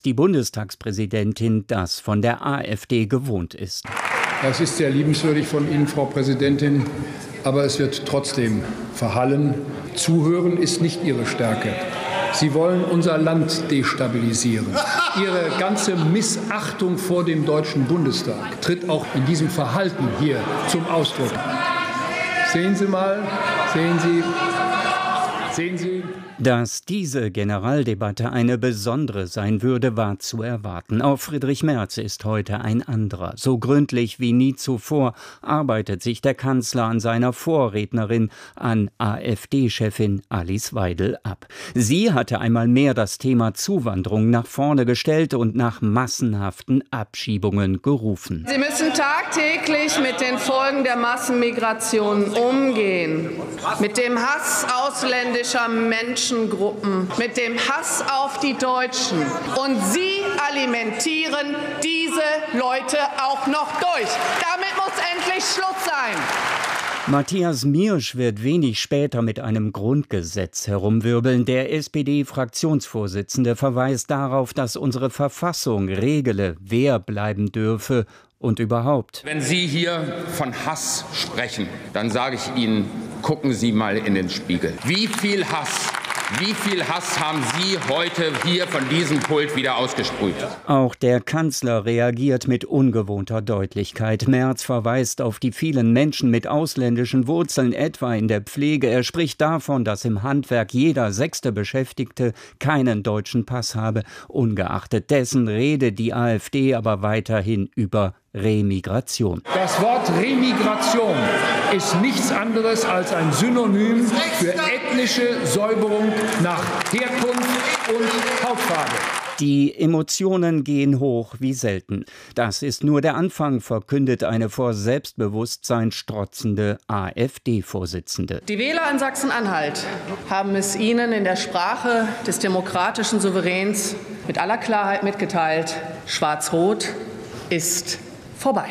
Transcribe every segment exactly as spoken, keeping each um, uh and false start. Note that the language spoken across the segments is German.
die Bundestagspräsidentin das von der AfD gewohnt ist. Das ist sehr liebenswürdig von Ihnen, Frau Präsidentin, aber es wird trotzdem verhallen. Zuhören ist nicht Ihre Stärke. Sie wollen unser Land destabilisieren. Ihre ganze Missachtung vor dem Deutschen Bundestag tritt auch in diesem Verhalten hier zum Ausdruck. Sehen Sie mal, sehen Sie, sehen Sie. Dass diese Generaldebatte eine besondere sein würde, war zu erwarten. Auch Friedrich Merz ist heute ein anderer. So gründlich wie nie zuvor arbeitet sich der Kanzler an seiner Vorrednerin, an AfD-Chefin Alice Weidel, ab. Sie hatte einmal mehr das Thema Zuwanderung nach vorne gestellt und nach massenhaften Abschiebungen gerufen. Sie müssen tagtäglich mit den Folgen der Massenmigration umgehen, mit dem Hass ausländischer Menschen, Gruppen, mit dem Hass auf die Deutschen. Und Sie alimentieren diese Leute auch noch durch. Damit muss endlich Schluss sein. Matthias Miersch wird wenig später mit einem Grundgesetz herumwirbeln. Der S P D-Fraktionsvorsitzende verweist darauf, dass unsere Verfassung regele, wer bleiben dürfe und überhaupt. Wenn Sie hier von Hass sprechen, dann sage ich Ihnen, gucken Sie mal in den Spiegel. Wie viel Hass Wie viel Hass haben Sie heute hier von diesem Pult wieder ausgesprüht? Auch der Kanzler reagiert mit ungewohnter Deutlichkeit. Merz verweist auf die vielen Menschen mit ausländischen Wurzeln, etwa in der Pflege. Er spricht davon, dass im Handwerk jeder sechste Beschäftigte keinen deutschen Pass habe. Ungeachtet dessen rede die AfD aber weiterhin über Remigration. Das Wort Remigration ist nichts anderes als ein Synonym für ethnische Säuberung nach Herkunft und Hautfarbe. Die Emotionen gehen hoch wie selten. Das ist nur der Anfang, verkündet eine vor Selbstbewusstsein strotzende AfD-Vorsitzende. Die Wähler in Sachsen-Anhalt haben es Ihnen in der Sprache des demokratischen Souveräns mit aller Klarheit mitgeteilt. Schwarz-Rot ist vorbei.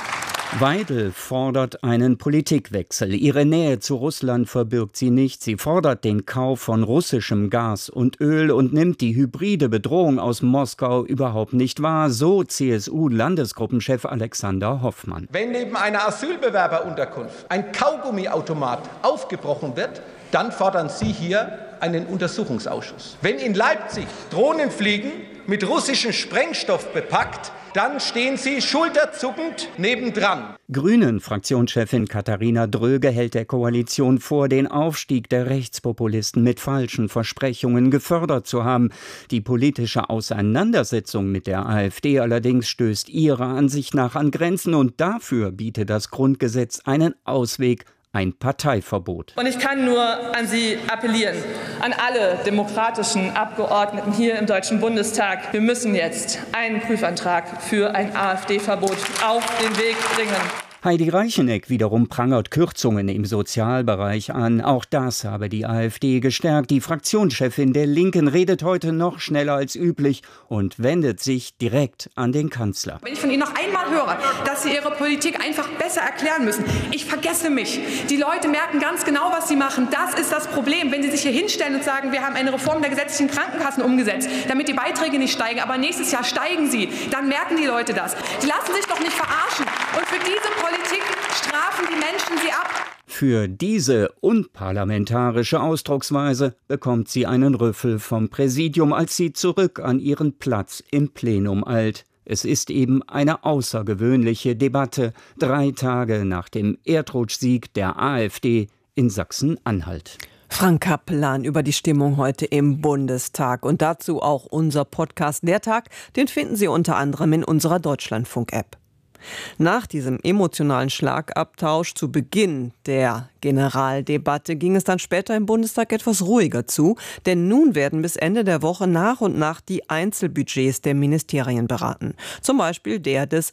Weidel fordert einen Politikwechsel. Ihre Nähe zu Russland verbirgt sie nicht. Sie fordert den Kauf von russischem Gas und Öl und nimmt die hybride Bedrohung aus Moskau überhaupt nicht wahr. So C S U-Landesgruppenchef Alexander Hoffmann. Wenn neben einer Asylbewerberunterkunft ein Kaugummiautomat aufgebrochen wird, dann fordern Sie hier einen Untersuchungsausschuss. Wenn in Leipzig Drohnen fliegen, mit russischem Sprengstoff bepackt, dann stehen Sie schulterzuckend nebendran. Grünen-Fraktionschefin Katharina Dröge hält der Koalition vor, den Aufstieg der Rechtspopulisten mit falschen Versprechungen gefördert zu haben. Die politische Auseinandersetzung mit der AfD allerdings stößt ihrer Ansicht nach an Grenzen und dafür bietet das Grundgesetz einen Ausweg. Ein Parteiverbot. Und ich kann nur an Sie appellieren, an alle demokratischen Abgeordneten hier im Deutschen Bundestag. Wir müssen jetzt einen Prüfantrag für ein AfD-Verbot auf den Weg bringen. Heidi Reicheneck wiederum prangert Kürzungen im Sozialbereich an. Auch das habe die AfD gestärkt. Die Fraktionschefin der Linken redet heute noch schneller als üblich und wendet sich direkt an den Kanzler. Wenn ich von Ihnen noch einmal höre, dass Sie Ihre Politik einfach besser erklären müssen, ich vergesse mich. Die Leute merken ganz genau, was sie machen. Das ist das Problem, wenn Sie sich hier hinstellen und sagen, wir haben eine Reform der gesetzlichen Krankenkassen umgesetzt, damit die Beiträge nicht steigen, aber nächstes Jahr steigen sie. Dann merken die Leute das. Die lassen sich doch nicht verarschen. Und für diese Politik strafen die Menschen sie ab. Für diese unparlamentarische Ausdrucksweise bekommt sie einen Rüffel vom Präsidium, als sie zurück an ihren Platz im Plenum eilt. Es ist eben eine außergewöhnliche Debatte, drei Tage nach dem Erdrutschsieg der AfD in Sachsen-Anhalt. Frank Kaplan über die Stimmung heute im Bundestag und dazu auch unser Podcast Der Tag, den finden Sie unter anderem in unserer Deutschlandfunk-App. Nach diesem emotionalen Schlagabtausch zu Beginn der Generaldebatte ging es dann später im Bundestag etwas ruhiger zu, denn nun werden bis Ende der Woche nach und nach die Einzelbudgets der Ministerien beraten. Zum Beispiel der des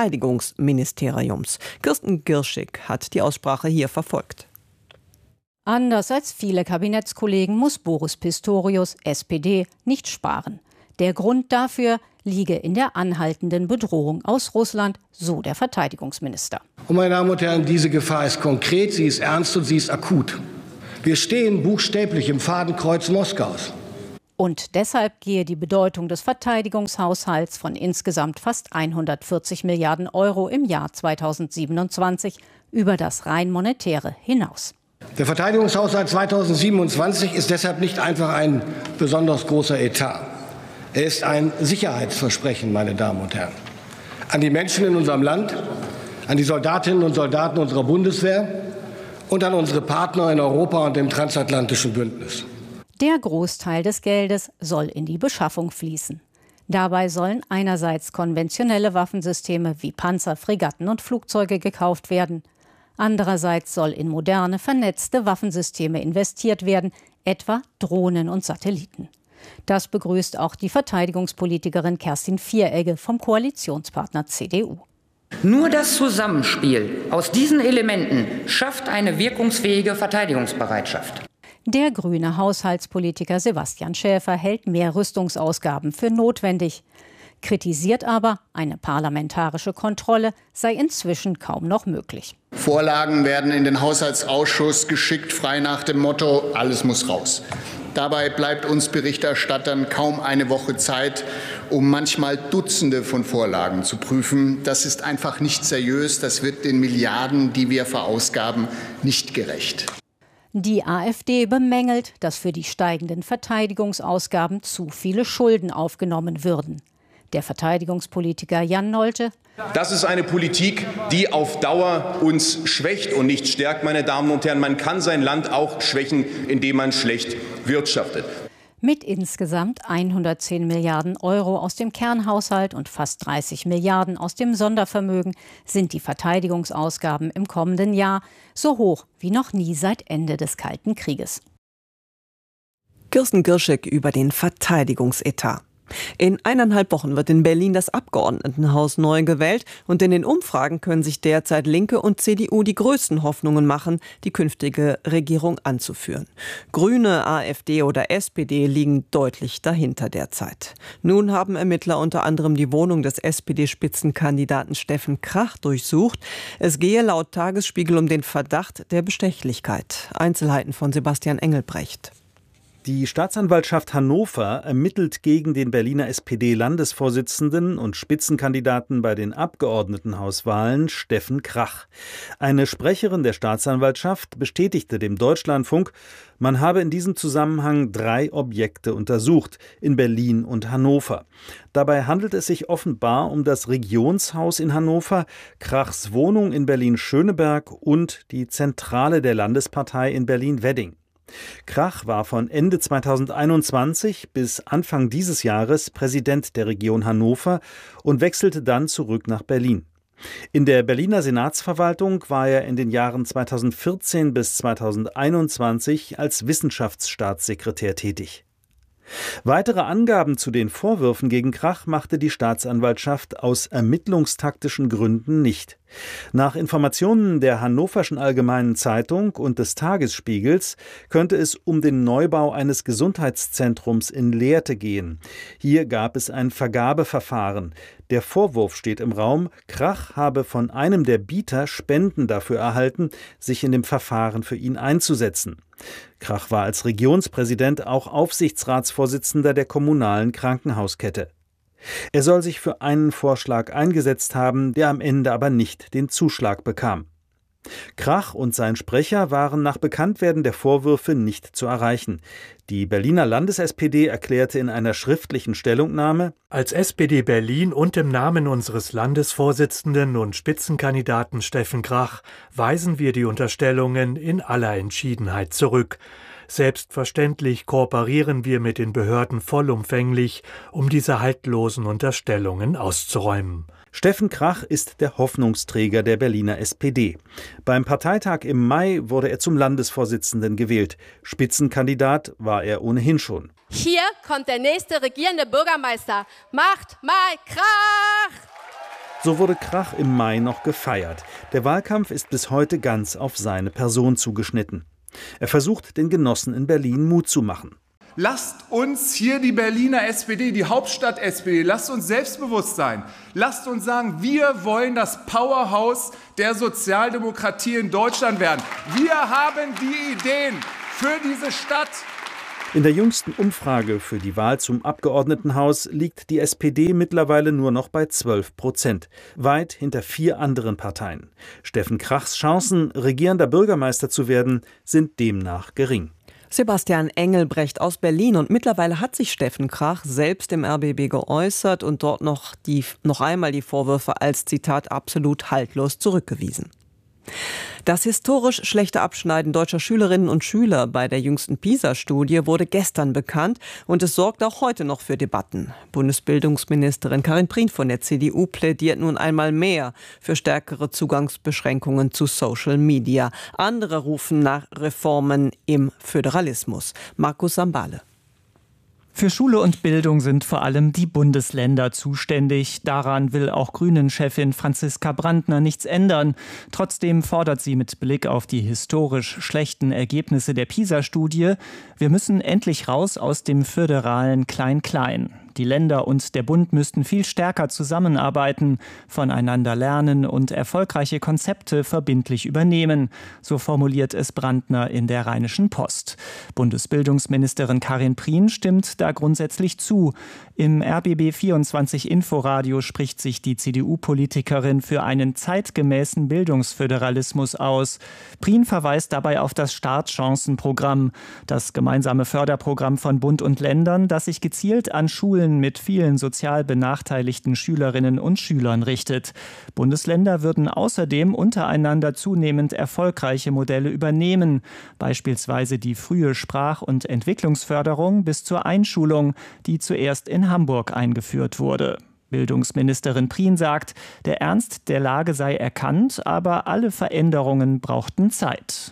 Verteidigungsministeriums. Kirsten Girschig hat die Aussprache hier verfolgt. Anders als viele Kabinettskollegen muss Boris Pistorius, S P D, nicht sparen. Der Grund dafür liege in der anhaltenden Bedrohung aus Russland, so der Verteidigungsminister. Und meine Damen und Herren, diese Gefahr ist konkret, sie ist ernst und sie ist akut. Wir stehen buchstäblich im Fadenkreuz Moskaus. Und deshalb gehe die Bedeutung des Verteidigungshaushalts von insgesamt fast hundertvierzig Milliarden Euro im Jahr zweitausendsiebenundzwanzig über das rein monetäre hinaus. Der Verteidigungshaushalt zweitausendsiebenundzwanzig ist deshalb nicht einfach ein besonders großer Etat. Er ist ein Sicherheitsversprechen, meine Damen und Herren, an die Menschen in unserem Land, an die Soldatinnen und Soldaten unserer Bundeswehr und an unsere Partner in Europa und dem transatlantischen Bündnis. Der Großteil des Geldes soll in die Beschaffung fließen. Dabei sollen einerseits konventionelle Waffensysteme wie Panzer, Fregatten und Flugzeuge gekauft werden. Andererseits soll in moderne, vernetzte Waffensysteme investiert werden, etwa Drohnen und Satelliten. Das begrüßt auch die Verteidigungspolitikerin Kerstin Vieregge vom Koalitionspartner C D U. Nur das Zusammenspiel aus diesen Elementen schafft eine wirkungsfähige Verteidigungsbereitschaft. Der grüne Haushaltspolitiker Sebastian Schäfer hält mehr Rüstungsausgaben für notwendig, kritisiert aber, eine parlamentarische Kontrolle sei inzwischen kaum noch möglich. Vorlagen werden in den Haushaltsausschuss geschickt, frei nach dem Motto, alles muss raus. Dabei bleibt uns Berichterstattern kaum eine Woche Zeit, um manchmal Dutzende von Vorlagen zu prüfen. Das ist einfach nicht seriös. Das wird den Milliarden, die wir verausgaben, nicht gerecht. Die AfD bemängelt, dass für die steigenden Verteidigungsausgaben zu viele Schulden aufgenommen würden. Der Verteidigungspolitiker Jan Nolte: Das ist eine Politik, die auf Dauer uns schwächt und nicht stärkt, meine Damen und Herren. Man kann sein Land auch schwächen, indem man schlecht wirtschaftet. Mit insgesamt hundertzehn Milliarden Euro aus dem Kernhaushalt und fast dreißig Milliarden aus dem Sondervermögen sind die Verteidigungsausgaben im kommenden Jahr so hoch wie noch nie seit Ende des Kalten Krieges. Kirsten Girschek über den Verteidigungsetat. In eineinhalb Wochen wird in Berlin das Abgeordnetenhaus neu gewählt und in den Umfragen können sich derzeit Linke und C D U die größten Hoffnungen machen, die künftige Regierung anzuführen. Grüne, AfD oder S P D liegen deutlich dahinter derzeit. Nun haben Ermittler unter anderem die Wohnung des S P D-Spitzenkandidaten Steffen Krach durchsucht. Es gehe laut Tagesspiegel um den Verdacht der Bestechlichkeit. Einzelheiten von Sebastian Engelbrecht. Die Staatsanwaltschaft Hannover ermittelt gegen den Berliner S P D-Landesvorsitzenden und Spitzenkandidaten bei den Abgeordnetenhauswahlen Steffen Krach. Eine Sprecherin der Staatsanwaltschaft bestätigte dem Deutschlandfunk, man habe in diesem Zusammenhang drei Objekte untersucht, in Berlin und Hannover. Dabei handelt es sich offenbar um das Regionshaus in Hannover, Krachs Wohnung in Berlin-Schöneberg und die Zentrale der Landespartei in Berlin-Wedding. Krach war von Ende zweitausendeinundzwanzig bis Anfang dieses Jahres Präsident der Region Hannover und wechselte dann zurück nach Berlin. In der Berliner Senatsverwaltung war er in den Jahren zweitausendvierzehn bis zweitausendeinundzwanzig als Wissenschaftsstaatssekretär tätig. Weitere Angaben zu den Vorwürfen gegen Krach machte die Staatsanwaltschaft aus ermittlungstaktischen Gründen nicht. Nach Informationen der Hannoverschen Allgemeinen Zeitung und des Tagesspiegels könnte es um den Neubau eines Gesundheitszentrums in Lehrte gehen. Hier gab es ein Vergabeverfahren. Der Vorwurf steht im Raum, Krach habe von einem der Bieter Spenden dafür erhalten, sich in dem Verfahren für ihn einzusetzen. Krach war als Regionspräsident auch Aufsichtsratsvorsitzender der kommunalen Krankenhauskette. Er soll sich für einen Vorschlag eingesetzt haben, der am Ende aber nicht den Zuschlag bekam. Krach und sein Sprecher waren nach Bekanntwerden der Vorwürfe nicht zu erreichen. Die Berliner Landes-S P D erklärte in einer schriftlichen Stellungnahme: Als S P D Berlin und im Namen unseres Landesvorsitzenden und Spitzenkandidaten Steffen Krach weisen wir die Unterstellungen in aller Entschiedenheit zurück. Selbstverständlich kooperieren wir mit den Behörden vollumfänglich, um diese haltlosen Unterstellungen auszuräumen. Steffen Krach ist der Hoffnungsträger der Berliner S P D. Beim Parteitag im Mai wurde er zum Landesvorsitzenden gewählt. Spitzenkandidat war er ohnehin schon. Hier kommt der nächste regierende Bürgermeister. Macht mal Krach! So wurde Krach im Mai noch gefeiert. Der Wahlkampf ist bis heute ganz auf seine Person zugeschnitten. Er versucht, den Genossen in Berlin Mut zu machen. Lasst uns hier die Berliner S P D, die Hauptstadt-S P D, lasst uns selbstbewusst sein. Lasst uns sagen, wir wollen das Powerhouse der Sozialdemokratie in Deutschland werden. Wir haben die Ideen für diese Stadt. In der jüngsten Umfrage für die Wahl zum Abgeordnetenhaus liegt die S P D mittlerweile nur noch bei zwölf Prozent, weit hinter vier anderen Parteien. Steffen Krachs Chancen, regierender Bürgermeister zu werden, sind demnach gering. Sebastian Engelbrecht aus Berlin. Und mittlerweile hat sich Steffen Krach selbst im R B B geäußert und dort noch, die, noch einmal die Vorwürfe als, Zitat, absolut haltlos zurückgewiesen. Das historisch schlechte Abschneiden deutscher Schülerinnen und Schüler bei der jüngsten PISA-Studie wurde gestern bekannt und es sorgt auch heute noch für Debatten. Bundesbildungsministerin Karin Prien von der C D U plädiert nun einmal mehr für stärkere Zugangsbeschränkungen zu Social Media. Andere rufen nach Reformen im Föderalismus. Markus Sambale. Für Schule und Bildung sind vor allem die Bundesländer zuständig. Daran will auch Grünen-Chefin Franziska Brandner nichts ändern. Trotzdem fordert sie mit Blick auf die historisch schlechten Ergebnisse der PISA-Studie, wir müssen endlich raus aus dem föderalen Klein-Klein. Die Länder und der Bund müssten viel stärker zusammenarbeiten, voneinander lernen und erfolgreiche Konzepte verbindlich übernehmen. So formuliert es Brandner in der Rheinischen Post. Bundesbildungsministerin Karin Prien stimmt da grundsätzlich zu. Im R B B vierundzwanzig Inforadio spricht sich die C D U-Politikerin für einen zeitgemäßen Bildungsföderalismus aus. Prien verweist dabei auf das Startchancenprogramm, das gemeinsame Förderprogramm von Bund und Ländern, das sich gezielt an Schulen mit vielen sozial benachteiligten Schülerinnen und Schülern richtet. Bundesländer würden außerdem untereinander zunehmend erfolgreiche Modelle übernehmen, beispielsweise die frühe Sprach- und Entwicklungsförderung bis zur Einschulung, die zuerst in Hamburg eingeführt wurde. Bildungsministerin Prien sagt, der Ernst der Lage sei erkannt, aber alle Veränderungen brauchten Zeit.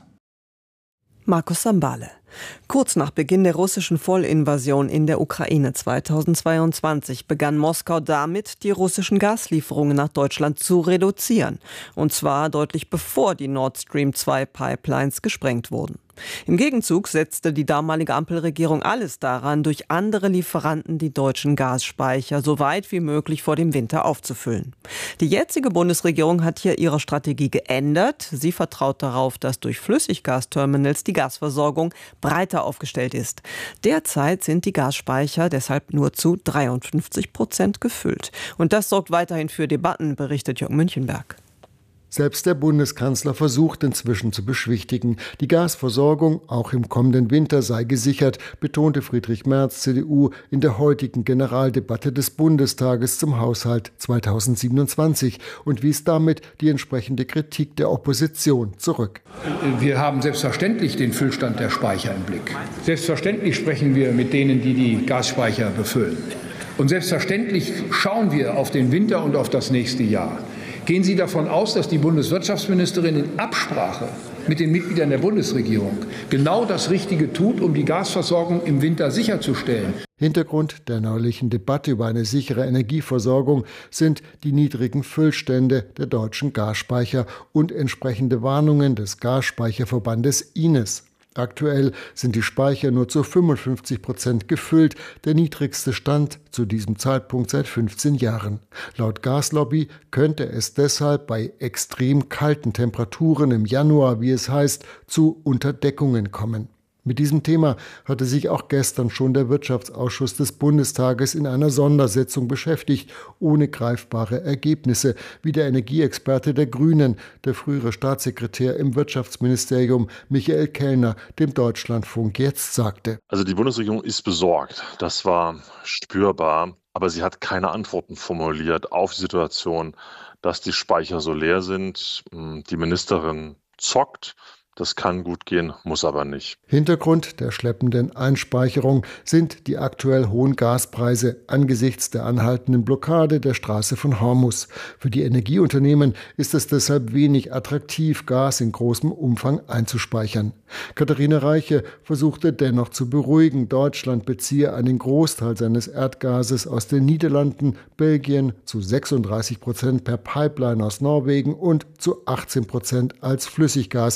Markus Sambale. Kurz nach Beginn der russischen Vollinvasion in der Ukraine zweitausendzweiundzwanzig begann Moskau damit, die russischen Gaslieferungen nach Deutschland zu reduzieren. Und zwar deutlich bevor die Nord Stream zwei Pipelines gesprengt wurden. Im Gegenzug setzte die damalige Ampelregierung alles daran, durch andere Lieferanten die deutschen Gasspeicher so weit wie möglich vor dem Winter aufzufüllen. Die jetzige Bundesregierung hat hier ihre Strategie geändert. Sie vertraut darauf, dass durch Flüssiggasterminals die Gasversorgung breiter aufgestellt ist. Derzeit sind die Gasspeicher deshalb nur zu dreiundfünfzig Prozent gefüllt. Und das sorgt weiterhin für Debatten, berichtet Jörg Münchenberg. Selbst der Bundeskanzler versucht inzwischen zu beschwichtigen. Die Gasversorgung auch im kommenden Winter sei gesichert, betonte Friedrich Merz, C D U, in der heutigen Generaldebatte des Bundestages zum Haushalt zweitausendsiebenundzwanzig und wies damit die entsprechende Kritik der Opposition zurück. Wir haben selbstverständlich den Füllstand der Speicher im Blick. Selbstverständlich sprechen wir mit denen, die die Gasspeicher befüllen. Und selbstverständlich schauen wir auf den Winter und auf das nächste Jahr. Gehen Sie davon aus, dass die Bundeswirtschaftsministerin in Absprache mit den Mitgliedern der Bundesregierung genau das Richtige tut, um die Gasversorgung im Winter sicherzustellen? Hintergrund der neulichen Debatte über eine sichere Energieversorgung sind die niedrigen Füllstände der deutschen Gasspeicher und entsprechende Warnungen des Gasspeicherverbandes I N E S. Aktuell sind die Speicher nur zu fünfundfünfzig Prozent gefüllt, der niedrigste Stand zu diesem Zeitpunkt seit fünfzehn Jahren. Laut Gaslobby könnte es deshalb bei extrem kalten Temperaturen im Januar, wie es heißt, zu Unterdeckungen kommen. Mit diesem Thema hatte sich auch gestern schon der Wirtschaftsausschuss des Bundestages in einer Sondersitzung beschäftigt, ohne greifbare Ergebnisse, wie der Energieexperte der Grünen, der frühere Staatssekretär im Wirtschaftsministerium Michael Kellner, dem Deutschlandfunk jetzt sagte. Also die Bundesregierung ist besorgt, das war spürbar, aber sie hat keine Antworten formuliert auf die Situation, dass die Speicher so leer sind. Die Ministerin zockt. Das kann gut gehen, muss aber nicht. Hintergrund der schleppenden Einspeicherung sind die aktuell hohen Gaspreise angesichts der anhaltenden Blockade der Straße von Hormuz. Für die Energieunternehmen ist es deshalb wenig attraktiv, Gas in großem Umfang einzuspeichern. Katharina Reiche versuchte dennoch zu beruhigen, Deutschland beziehe einen Großteil seines Erdgases aus den Niederlanden, Belgien zu sechsunddreißig Prozent per Pipeline aus Norwegen und zu achtzehn Prozent als Flüssiggas, so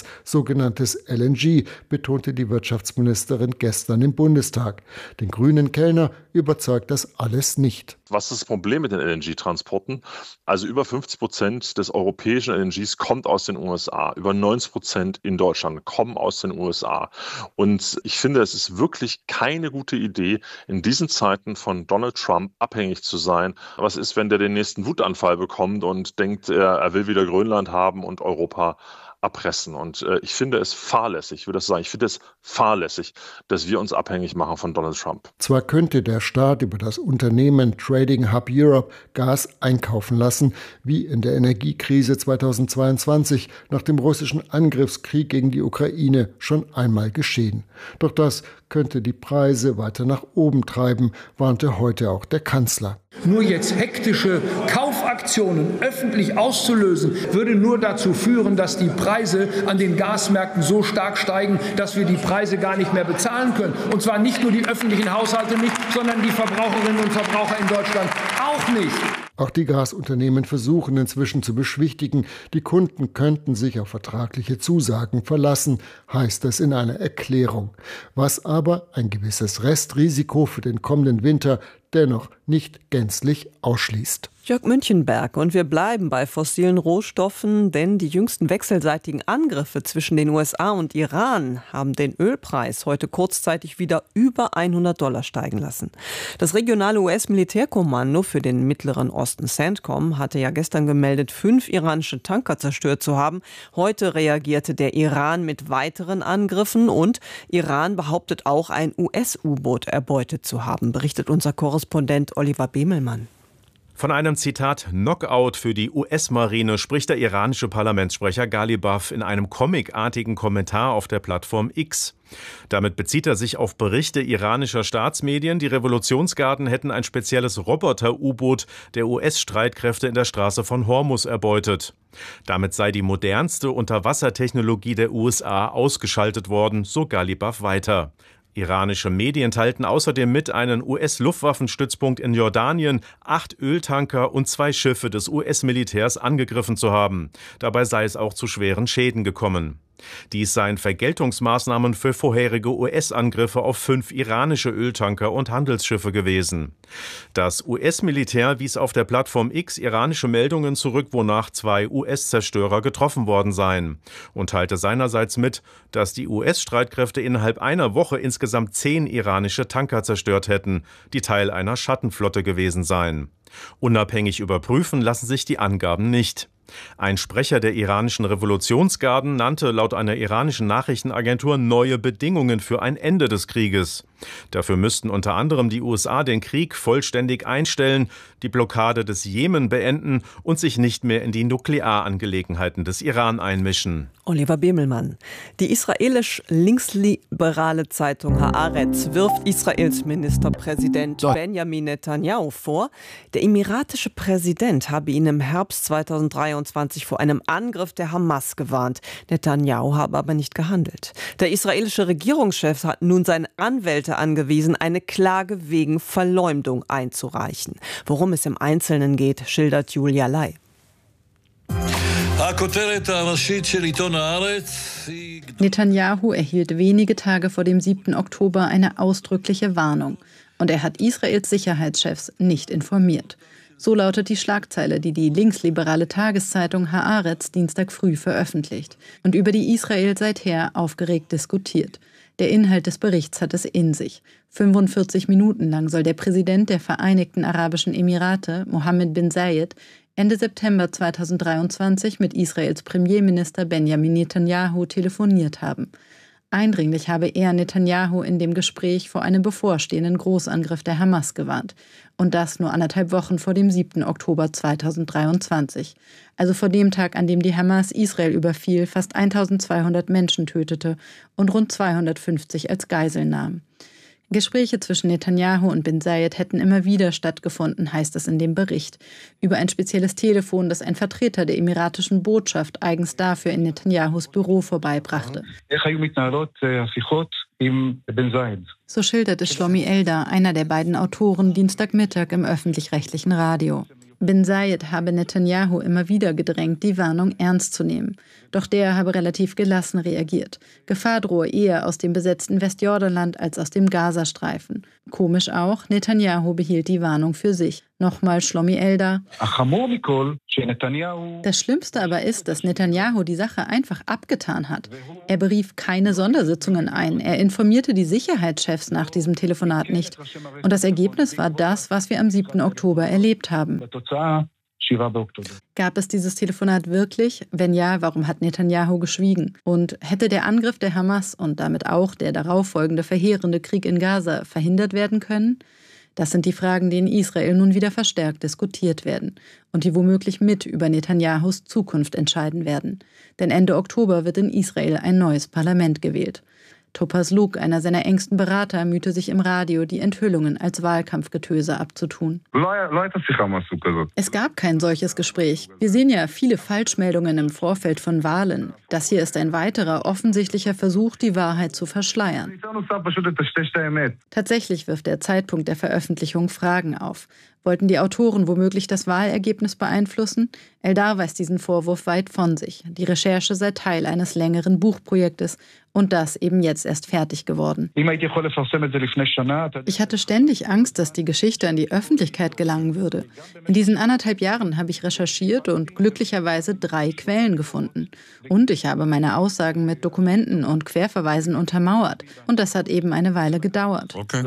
sogenanntes L N G, betonte die Wirtschaftsministerin gestern im Bundestag. Den grünen Kellner überzeugt das alles nicht. Was ist das Problem mit den L N G-Transporten? Also über fünfzig Prozent des europäischen L N Gs kommt aus den U S A. Über neunzig Prozent in Deutschland kommen aus den U S A. Und ich finde, es ist wirklich keine gute Idee, in diesen Zeiten von Donald Trump abhängig zu sein. Was ist, wenn der den nächsten Wutanfall bekommt und denkt, er, er will wieder Grönland haben und Europa erpressen? Und äh, ich finde es fahrlässig, ich würde das sagen, ich finde es fahrlässig, dass wir uns abhängig machen von Donald Trump. Zwar könnte der Staat über das Unternehmen Trading Hub Europe Gas einkaufen lassen, wie in der Energiekrise zweitausendzweiundzwanzig nach dem russischen Angriffskrieg gegen die Ukraine schon einmal geschehen. Doch das könnte die Preise weiter nach oben treiben, warnte heute auch der Kanzler. Nur jetzt hektische Kaufaktionen öffentlich auszulösen, würde nur dazu führen, dass die Preise an den Gasmärkten so stark steigen, dass wir die Preise gar nicht mehr bezahlen können. Und zwar nicht nur die öffentlichen Haushalte nicht, sondern die Verbraucherinnen und Verbraucher in Deutschland auch nicht. Auch die Gasunternehmen versuchen inzwischen zu beschwichtigen, die Kunden könnten sich auf vertragliche Zusagen verlassen, heißt es in einer Erklärung. Was aber ein gewisses Restrisiko für den kommenden Winter dennoch nicht gänzlich ausschließt. Jörg Münchenberg, und wir bleiben bei fossilen Rohstoffen, denn die jüngsten wechselseitigen Angriffe zwischen den U S A und Iran haben den Ölpreis heute kurzzeitig wieder über hundert Dollar steigen lassen. Das regionale U S-Militärkommando für den Mittleren Osten, CENTCOM, hatte ja gestern gemeldet, fünf iranische Tanker zerstört zu haben. Heute reagierte der Iran mit weiteren Angriffen und Iran behauptet auch, ein U S-U-Boot erbeutet zu haben, berichtet unser Korrespondent Oliver Bemelmann. Von einem Zitat Knockout für die U S-Marine spricht der iranische Parlamentssprecher Ghalibaf in einem comicartigen Kommentar auf der Plattform X. Damit bezieht er sich auf Berichte iranischer Staatsmedien, die Revolutionsgarden hätten ein spezielles Roboter-U-Boot der U S-Streitkräfte in der Straße von Hormuz erbeutet. Damit sei die modernste Unterwassertechnologie der U S A ausgeschaltet worden, so Ghalibaf weiter. Iranische Medien teilten außerdem mit, einen U S-Luftwaffenstützpunkt in Jordanien, acht Öltanker und zwei Schiffe des U S-Militärs angegriffen zu haben. Dabei sei es auch zu schweren Schäden gekommen. Dies seien Vergeltungsmaßnahmen für vorherige U S-Angriffe auf fünf iranische Öltanker und Handelsschiffe gewesen. Das U S-Militär wies auf der Plattform X iranische Meldungen zurück, wonach zwei U S-Zerstörer getroffen worden seien, und teilte seinerseits mit, dass die U S-Streitkräfte innerhalb einer Woche insgesamt zehn iranische Tanker zerstört hätten, die Teil einer Schattenflotte gewesen seien. Unabhängig überprüfen lassen sich die Angaben nicht. Ein Sprecher der iranischen Revolutionsgarden nannte laut einer iranischen Nachrichtenagentur neue Bedingungen für ein Ende des Krieges. Dafür müssten unter anderem die U S A den Krieg vollständig einstellen, die Blockade des Jemen beenden und sich nicht mehr in die Nuklearangelegenheiten des Iran einmischen. Oliver Bemelmann. Die israelisch-linksliberale Zeitung Haaretz wirft Israels Ministerpräsident Benjamin Netanyahu vor, der emiratische Präsident habe ihn im Herbst zweitausenddreiundzwanzig vor einem Angriff der Hamas gewarnt. Netanyahu habe aber nicht gehandelt. Der israelische Regierungschef hat nun seine Anwälte angewiesen, eine Klage wegen Verleumdung einzureichen. Worum es im Einzelnen geht, schildert Julia Lai. Netanyahu erhielt wenige Tage vor dem siebten Oktober eine ausdrückliche Warnung. Und er hat Israels Sicherheitschefs nicht informiert. So lautet die Schlagzeile, die die linksliberale Tageszeitung Haaretz Dienstag früh veröffentlicht und über die Israel seither aufgeregt diskutiert. Der Inhalt des Berichts hat es in sich. fünfundvierzig Minuten lang soll der Präsident der Vereinigten Arabischen Emirate, Mohammed bin Zayed, Ende September zweitausenddreiundzwanzig mit Israels Premierminister Benjamin Netanyahu telefoniert haben. Eindringlich habe er Netanyahu in dem Gespräch vor einem bevorstehenden Großangriff der Hamas gewarnt. Und das nur anderthalb Wochen vor dem siebten Oktober zweitausenddreiundzwanzig. Also vor dem Tag, an dem die Hamas Israel überfiel, fast eintausendzweihundert Menschen tötete und rund zweihundertfünfzig als Geiseln nahm. Gespräche zwischen Netanyahu und bin Zayed hätten immer wieder stattgefunden, heißt es in dem Bericht. Über ein spezielles Telefon, das ein Vertreter der emiratischen Botschaft eigens dafür in Netanyahus Büro vorbeibrachte. So schilderte Shlomi Eldar, einer der beiden Autoren, Dienstagmittag im öffentlich-rechtlichen Radio. Bin Zayed habe Netanyahu immer wieder gedrängt, die Warnung ernst zu nehmen. Doch der habe relativ gelassen reagiert. Gefahr drohe eher aus dem besetzten Westjordanland als aus dem Gazastreifen. Komisch auch, Netanyahu behielt die Warnung für sich. Nochmal Shlomi Eldar. Das Schlimmste aber ist, dass Netanyahu die Sache einfach abgetan hat. Er berief keine Sondersitzungen ein. Er informierte die Sicherheitschefs nach diesem Telefonat nicht. Und das Ergebnis war das, was wir am siebten Oktober erlebt haben. Gab es dieses Telefonat wirklich? Wenn ja, warum hat Netanyahu geschwiegen? Und hätte der Angriff der Hamas und damit auch der darauffolgende verheerende Krieg in Gaza verhindert werden können? Das sind die Fragen, die in Israel nun wieder verstärkt diskutiert werden und die womöglich mit über Netanyahus Zukunft entscheiden werden. Denn Ende Oktober wird in Israel ein neues Parlament gewählt. Topaz Luke, einer seiner engsten Berater, mühte sich im Radio, die Enthüllungen als Wahlkampfgetöse abzutun. Es gab kein solches Gespräch. Wir sehen ja viele Falschmeldungen im Vorfeld von Wahlen. Das hier ist ein weiterer offensichtlicher Versuch, die Wahrheit zu verschleiern. Tatsächlich wirft der Zeitpunkt der Veröffentlichung Fragen auf. Wollten die Autoren womöglich das Wahlergebnis beeinflussen? Eldar weist diesen Vorwurf weit von sich. Die Recherche sei Teil eines längeren Buchprojektes und das eben jetzt erst fertig geworden. Ich hatte ständig Angst, dass die Geschichte an die Öffentlichkeit gelangen würde. In diesen anderthalb Jahren habe ich recherchiert und glücklicherweise drei Quellen gefunden. Und ich habe meine Aussagen mit Dokumenten und Querverweisen untermauert. Und das hat eben eine Weile gedauert. Okay.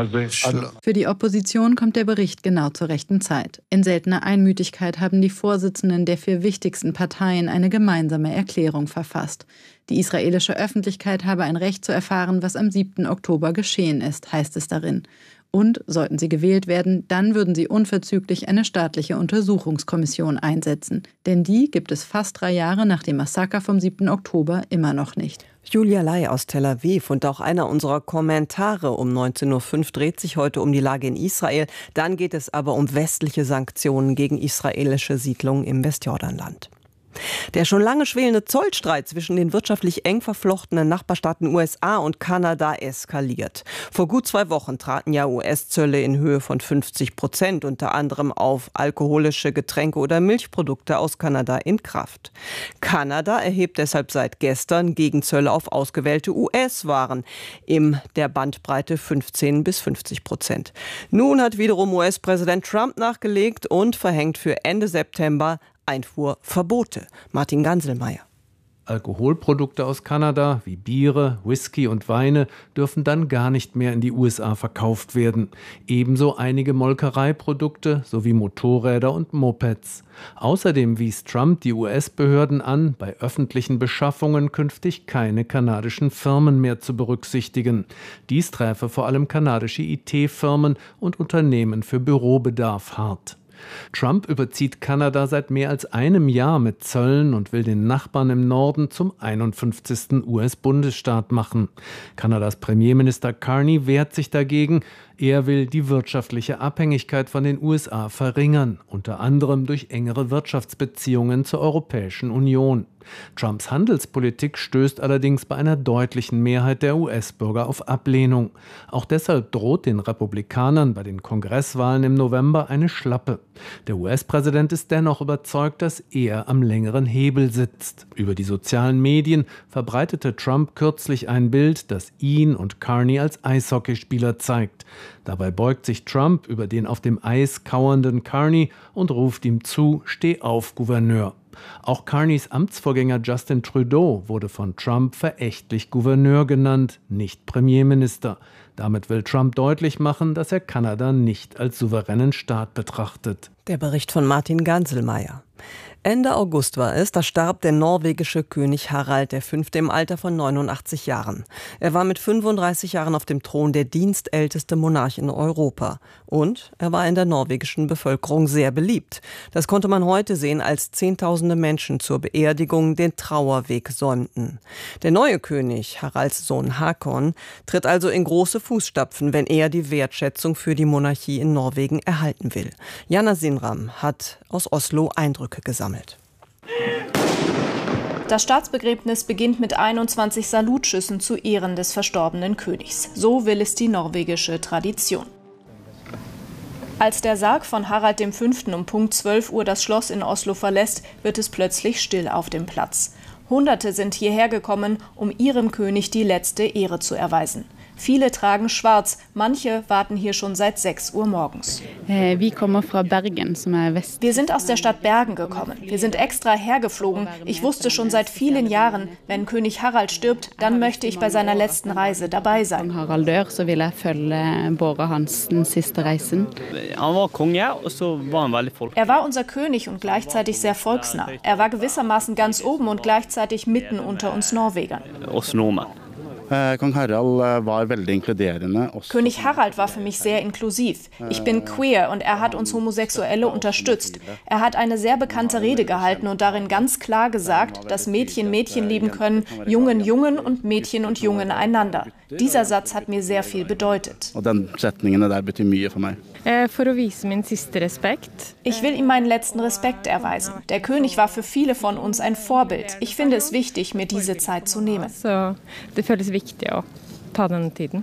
Für die Opposition kommt der Bericht genau zur rechten Zeit. In seltener Einmütigkeit haben die Vorsitzenden der vier wichtigsten Parteien eine gemeinsame Erklärung verfasst. Die israelische Öffentlichkeit habe ein Recht zu erfahren, was am siebten Oktober geschehen ist, heißt es darin. Und, sollten sie gewählt werden, dann würden sie unverzüglich eine staatliche Untersuchungskommission einsetzen. Denn die gibt es fast drei Jahre nach dem Massaker vom siebten Oktober immer noch nicht. Julia Lai aus Tel Aviv und auch einer unserer Kommentare um neunzehn Uhr fünf dreht sich heute um die Lage in Israel. Dann geht es aber um westliche Sanktionen gegen israelische Siedlungen im Westjordanland. Der schon lange schwelende Zollstreit zwischen den wirtschaftlich eng verflochtenen Nachbarstaaten U S A und Kanada eskaliert. Vor gut zwei Wochen traten ja U S-Zölle in Höhe von fünfzig Prozent, unter anderem auf alkoholische Getränke oder Milchprodukte aus Kanada, in Kraft. Kanada erhebt deshalb seit gestern Gegenzölle auf ausgewählte U S-Waren in der Bandbreite fünfzehn bis fünfzig Prozent. Nun hat wiederum U S-Präsident Trump nachgelegt und verhängt für Ende September Einfuhrverbote. Martin Ganselmeier. Alkoholprodukte aus Kanada wie Biere, Whisky und Weine dürfen dann gar nicht mehr in die U S A verkauft werden. Ebenso einige Molkereiprodukte sowie Motorräder und Mopeds. Außerdem wies Trump die U S-Behörden an, bei öffentlichen Beschaffungen künftig keine kanadischen Firmen mehr zu berücksichtigen. Dies träfe vor allem kanadische I T-Firmen und Unternehmen für Bürobedarf hart. Trump überzieht Kanada seit mehr als einem Jahr mit Zöllen und will den Nachbarn im Norden zum einundfünfzigsten U S-Bundesstaat machen. Kanadas Premierminister Carney wehrt sich dagegen. Er will die wirtschaftliche Abhängigkeit von den U S A verringern, unter anderem durch engere Wirtschaftsbeziehungen zur Europäischen Union. Trumps Handelspolitik stößt allerdings bei einer deutlichen Mehrheit der U S-Bürger auf Ablehnung. Auch deshalb droht den Republikanern bei den Kongresswahlen im November eine Schlappe. Der U S-Präsident ist dennoch überzeugt, dass er am längeren Hebel sitzt. Über die sozialen Medien verbreitete Trump kürzlich ein Bild, das ihn und Carney als Eishockeyspieler zeigt. Dabei beugt sich Trump über den auf dem Eis kauernden Carney und ruft ihm zu: Steh auf, Gouverneur. Auch Carneys Amtsvorgänger Justin Trudeau wurde von Trump verächtlich Gouverneur genannt, nicht Premierminister. Damit will Trump deutlich machen, dass er Kanada nicht als souveränen Staat betrachtet. Der Bericht von Martin Ganselmeier. Ende August war es, da starb der norwegische König Harald der Fünfte im Alter von neunundachtzig Jahren. Er war mit fünfunddreißig Jahren auf dem Thron der dienstälteste Monarch in Europa. Und er war in der norwegischen Bevölkerung sehr beliebt. Das konnte man heute sehen, als Zehntausende Menschen zur Beerdigung den Trauerweg säumten. Der neue König, Haralds Sohn Hakon, tritt also in große Fußstapfen, wenn er die Wertschätzung für die Monarchie in Norwegen erhalten will. Jana Sinram hat aus Oslo Eindrücke gesammelt. Das Staatsbegräbnis beginnt mit einundzwanzig Salutschüssen zu Ehren des verstorbenen Königs. So will es die norwegische Tradition. Als der Sarg von Harald der Fünfte um Punkt zwölf Uhr das Schloss in Oslo verlässt, wird es plötzlich still auf dem Platz. Hunderte sind hierher gekommen, um ihrem König die letzte Ehre zu erweisen. Viele tragen schwarz, manche warten hier schon seit sechs Uhr morgens. Wir sind aus der Stadt Bergen gekommen. Wir sind extra hergeflogen. Ich wusste schon seit vielen Jahren, wenn König Harald stirbt, dann möchte ich bei seiner letzten Reise dabei sein. Er war unser König und gleichzeitig sehr volksnah. Er war gewissermaßen ganz oben und gleichzeitig mitten unter uns Norwegern. Kong Harald war veldig inkluderende. König Harald war für mich sehr inklusiv. Ich bin queer und er hat uns Homosexuelle unterstützt. Er hat eine sehr bekannte Rede gehalten und darin ganz klar gesagt, dass Mädchen Mädchen lieben können, Jungen Jungen und Mädchen und Jungen einander. Dieser Satz hat mir sehr viel bedeutet. Und den setningene der betyr mye for meg. Ich will ihm meinen letzten Respekt erweisen. Der König war für viele von uns ein Vorbild. Ich finde es wichtig, mir diese Zeit zu nehmen. Så det føles viktig å ta den tiden.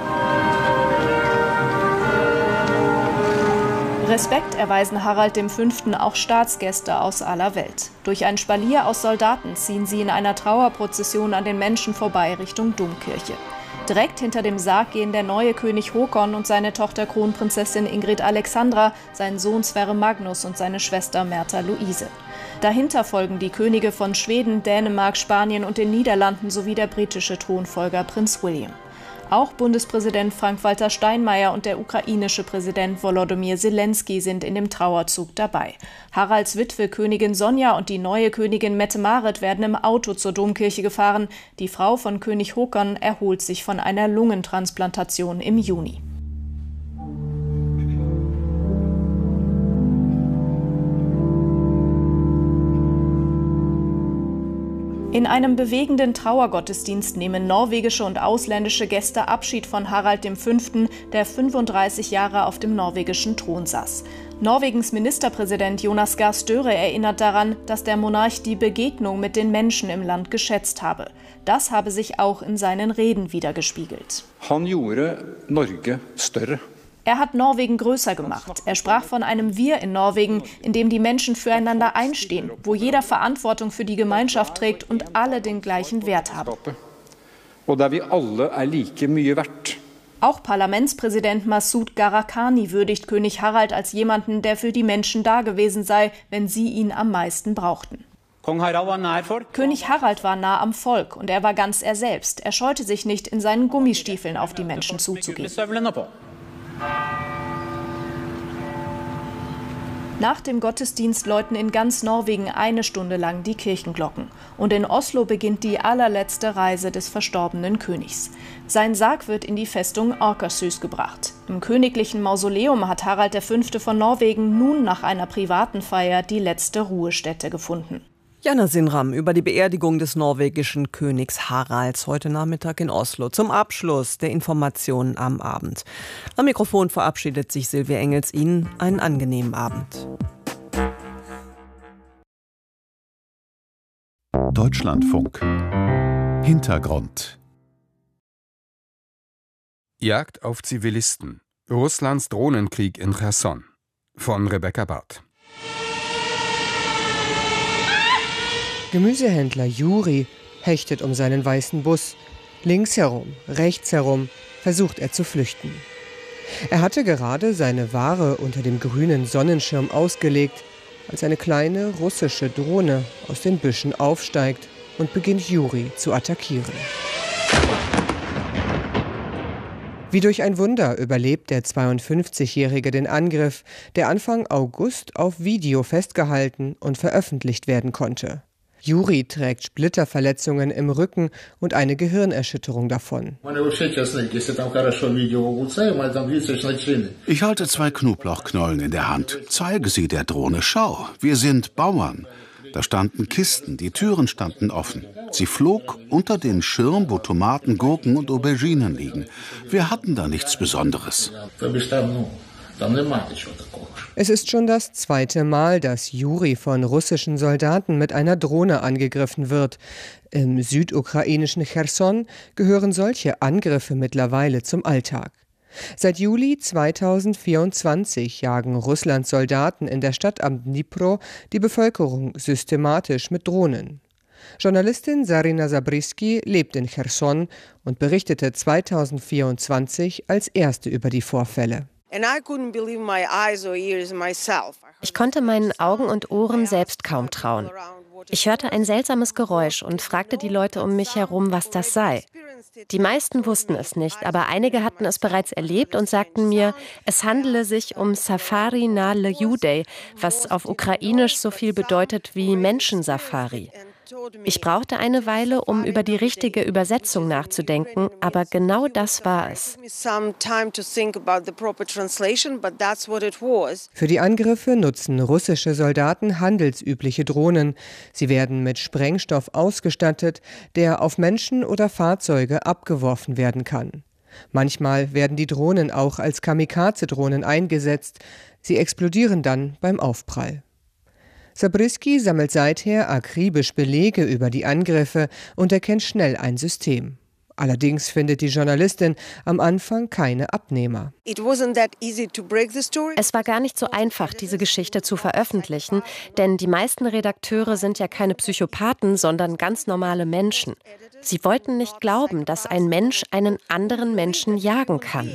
Respekt erweisen Harald der Fünfte auch Staatsgäste aus aller Welt. Durch ein Spalier aus Soldaten ziehen sie in einer Trauerprozession an den Menschen vorbei Richtung Domkirche. Direkt hinter dem Sarg gehen der neue König Håkon und seine Tochter Kronprinzessin Ingrid Alexandra, sein Sohn Sverre Magnus und seine Schwester Märtha Louise. Dahinter folgen die Könige von Schweden, Dänemark, Spanien und den Niederlanden sowie der britische Thronfolger Prinz William. Auch Bundespräsident Frank-Walter Steinmeier und der ukrainische Präsident Volodymyr Zelensky sind in dem Trauerzug dabei. Haralds Witwe Königin Sonja und die neue Königin Mette-Marit werden im Auto zur Domkirche gefahren. Die Frau von König Håkon erholt sich von einer Lungentransplantation im Juni. In einem bewegenden Trauergottesdienst nehmen norwegische und ausländische Gäste Abschied von Harald der Fünfte, der fünfunddreißig Jahre auf dem norwegischen Thron saß. Norwegens Ministerpräsident Jonas Gahr Støre erinnert daran, dass der Monarch die Begegnung mit den Menschen im Land geschätzt habe. Das habe sich auch in seinen Reden widergespiegelt. Han gjorde Norge større. Er hat Norwegen größer gemacht. Er sprach von einem Wir in Norwegen, in dem die Menschen füreinander einstehen, wo jeder Verantwortung für die Gemeinschaft trägt und alle den gleichen Wert haben. Und da wir alle er like mye verdt. Auch Parlamentspräsident Masud Gharahkhani würdigt König Harald als jemanden, der für die Menschen da gewesen sei, wenn sie ihn am meisten brauchten. König Harald war nah am Volk und er war ganz er selbst. Er scheute sich nicht, in seinen Gummistiefeln auf die Menschen zuzugehen. Nach dem Gottesdienst läuten in ganz Norwegen eine Stunde lang die Kirchenglocken. Und in Oslo beginnt die allerletzte Reise des verstorbenen Königs. Sein Sarg wird in die Festung Akershus gebracht. Im königlichen Mausoleum hat Harald der Fünfte von Norwegen nun nach einer privaten Feier die letzte Ruhestätte gefunden. Jana Sinram über die Beerdigung des norwegischen Königs Haralds heute Nachmittag in Oslo zum Abschluss der Informationen am Abend. Am Mikrofon verabschiedet sich Silvia Engels. Ihnen einen angenehmen Abend. Deutschlandfunk. Hintergrund. Jagd auf Zivilisten. Russlands Drohnenkrieg in Cherson. Von Rebecca Barth. Gemüsehändler Juri hechtet um seinen weißen Bus. Links herum, rechts herum versucht er zu flüchten. Er hatte gerade seine Ware unter dem grünen Sonnenschirm ausgelegt, als eine kleine russische Drohne aus den Büschen aufsteigt und beginnt Juri zu attackieren. Wie durch ein Wunder überlebt der zweiundfünfzigjährige den Angriff, der Anfang August auf Video festgehalten und veröffentlicht werden konnte. Juri trägt Splitterverletzungen im Rücken und eine Gehirnerschütterung davon. Ich halte zwei Knoblauchknollen in der Hand. Zeige sie der Drohne. Schau, wir sind Bauern. Da standen Kisten, die Türen standen offen. Sie flog unter den Schirm, wo Tomaten, Gurken und Auberginen liegen. Wir hatten da nichts Besonderes. Es ist schon das zweite Mal, dass Juri von russischen Soldaten mit einer Drohne angegriffen wird. Im südukrainischen Cherson gehören solche Angriffe mittlerweile zum Alltag. Seit Juli zweitausendvierundzwanzig jagen Russlands Soldaten in der Stadt am Dnipro die Bevölkerung systematisch mit Drohnen. Journalistin Zarina Zabriskie lebt in Cherson und berichtete zweitausendvierundzwanzig als erste über die Vorfälle. Ich konnte meinen Augen und Ohren selbst kaum trauen. Ich hörte ein seltsames Geräusch und fragte die Leute um mich herum, was das sei. Die meisten wussten es nicht, aber einige hatten es bereits erlebt und sagten mir, es handele sich um Safari na Ljudej, was auf Ukrainisch so viel bedeutet wie Menschensafari. Ich brauchte eine Weile, um über die richtige Übersetzung nachzudenken, aber genau das war es. Für die Angriffe nutzen russische Soldaten handelsübliche Drohnen. Sie werden mit Sprengstoff ausgestattet, der auf Menschen oder Fahrzeuge abgeworfen werden kann. Manchmal werden die Drohnen auch als Kamikaze-Drohnen eingesetzt. Sie explodieren dann beim Aufprall. Zabriskie sammelt seither akribisch Belege über die Angriffe und erkennt schnell ein System. Allerdings findet die Journalistin am Anfang keine Abnehmer. Es war gar nicht so einfach, diese Geschichte zu veröffentlichen, denn die meisten Redakteure sind ja keine Psychopathen, sondern ganz normale Menschen. Sie wollten nicht glauben, dass ein Mensch einen anderen Menschen jagen kann.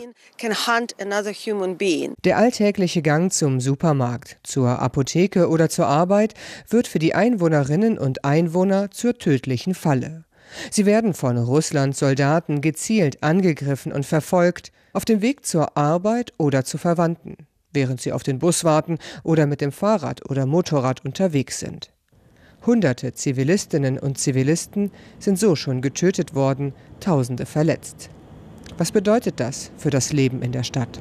Der alltägliche Gang zum Supermarkt, zur Apotheke oder zur Arbeit wird für die Einwohnerinnen und Einwohner zur tödlichen Falle. Sie werden von Russlands Soldaten gezielt angegriffen und verfolgt, auf dem Weg zur Arbeit oder zu Verwandten, während sie auf den Bus warten oder mit dem Fahrrad oder Motorrad unterwegs sind. Hunderte Zivilistinnen und Zivilisten sind so schon getötet worden, Tausende verletzt. Was bedeutet das für das Leben in der Stadt?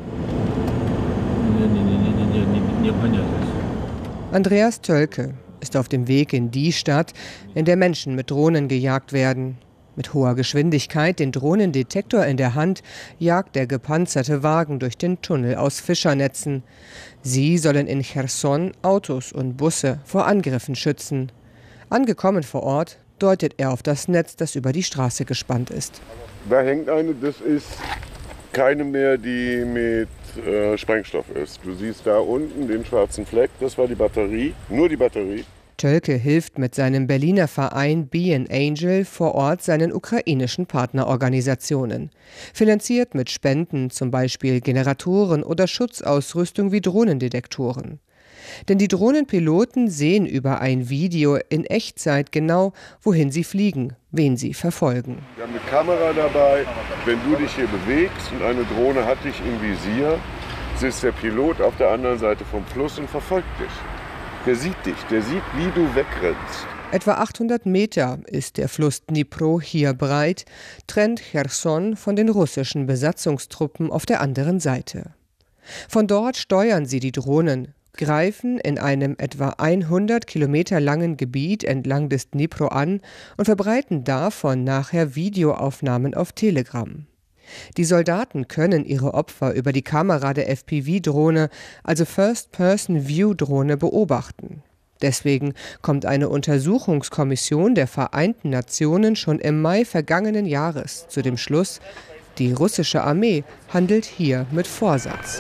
Andreas Tölke ist auf dem Weg in die Stadt, in der Menschen mit Drohnen gejagt werden. Mit hoher Geschwindigkeit, den Drohnendetektor in der Hand, jagt der gepanzerte Wagen durch den Tunnel aus Fischernetzen. Sie sollen in Cherson Autos und Busse vor Angriffen schützen. Angekommen vor Ort deutet er auf das Netz, das über die Straße gespannt ist. Da hängt eine, das ist keine mehr, die mit äh, Sprengstoff ist. Du siehst da unten den schwarzen Fleck, das war die Batterie, nur die Batterie. Tölke hilft mit seinem Berliner Verein Be an Angel vor Ort seinen ukrainischen Partnerorganisationen. Finanziert mit Spenden, zum Beispiel Generatoren oder Schutzausrüstung wie Drohnendetektoren. Denn die Drohnenpiloten sehen über ein Video in Echtzeit genau, wohin sie fliegen, wen sie verfolgen. Wir haben eine Kamera dabei. Wenn du dich hier bewegst und eine Drohne hat dich im Visier, sitzt der Pilot auf der anderen Seite vom Fluss und verfolgt dich. Der sieht dich, der sieht, wie du wegrennst. Etwa achthundert Meter ist der Fluss Dnipro hier breit, trennt Cherson von den russischen Besatzungstruppen auf der anderen Seite. Von dort steuern sie die Drohnen, greifen in einem etwa hundert Kilometer langen Gebiet entlang des Dnipro an und verbreiten davon nachher Videoaufnahmen auf Telegram. Die Soldaten können ihre Opfer über die Kamera der F P V-Drohne, also First-Person-View-Drohne, beobachten. Deswegen kommt eine Untersuchungskommission der Vereinten Nationen schon im Mai vergangenen Jahres zu dem Schluss, die russische Armee handelt hier mit Vorsatz.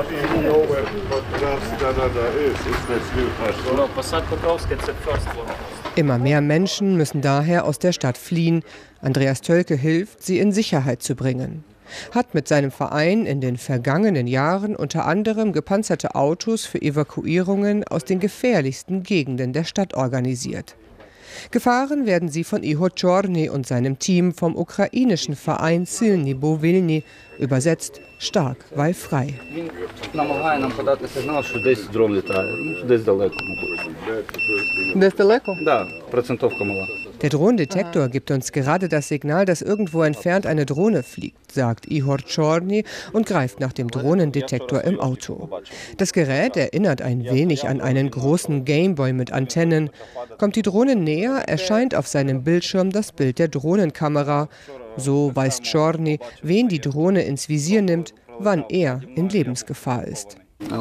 Immer mehr Menschen müssen daher aus der Stadt fliehen. Andreas Tölke hilft, sie in Sicherheit zu bringen. Hat mit seinem Verein in den vergangenen Jahren unter anderem gepanzerte Autos für Evakuierungen aus den gefährlichsten Gegenden der Stadt organisiert. Gefahren werden sie von Ihor Czorny und seinem Team vom ukrainischen Verein Silny Bo Vilny, übersetzt stark, weil frei. Der Drohnendetektor gibt uns gerade das Signal, dass irgendwo entfernt eine Drohne fliegt, sagt Ihor Czorny und greift nach dem Drohnendetektor im Auto. Das Gerät erinnert ein wenig an einen großen Gameboy mit Antennen. Kommt die Drohne näher, erscheint auf seinem Bildschirm das Bild der Drohnenkamera. So weiß Czorny, wen die Drohne ins Visier nimmt, wann er in Lebensgefahr ist.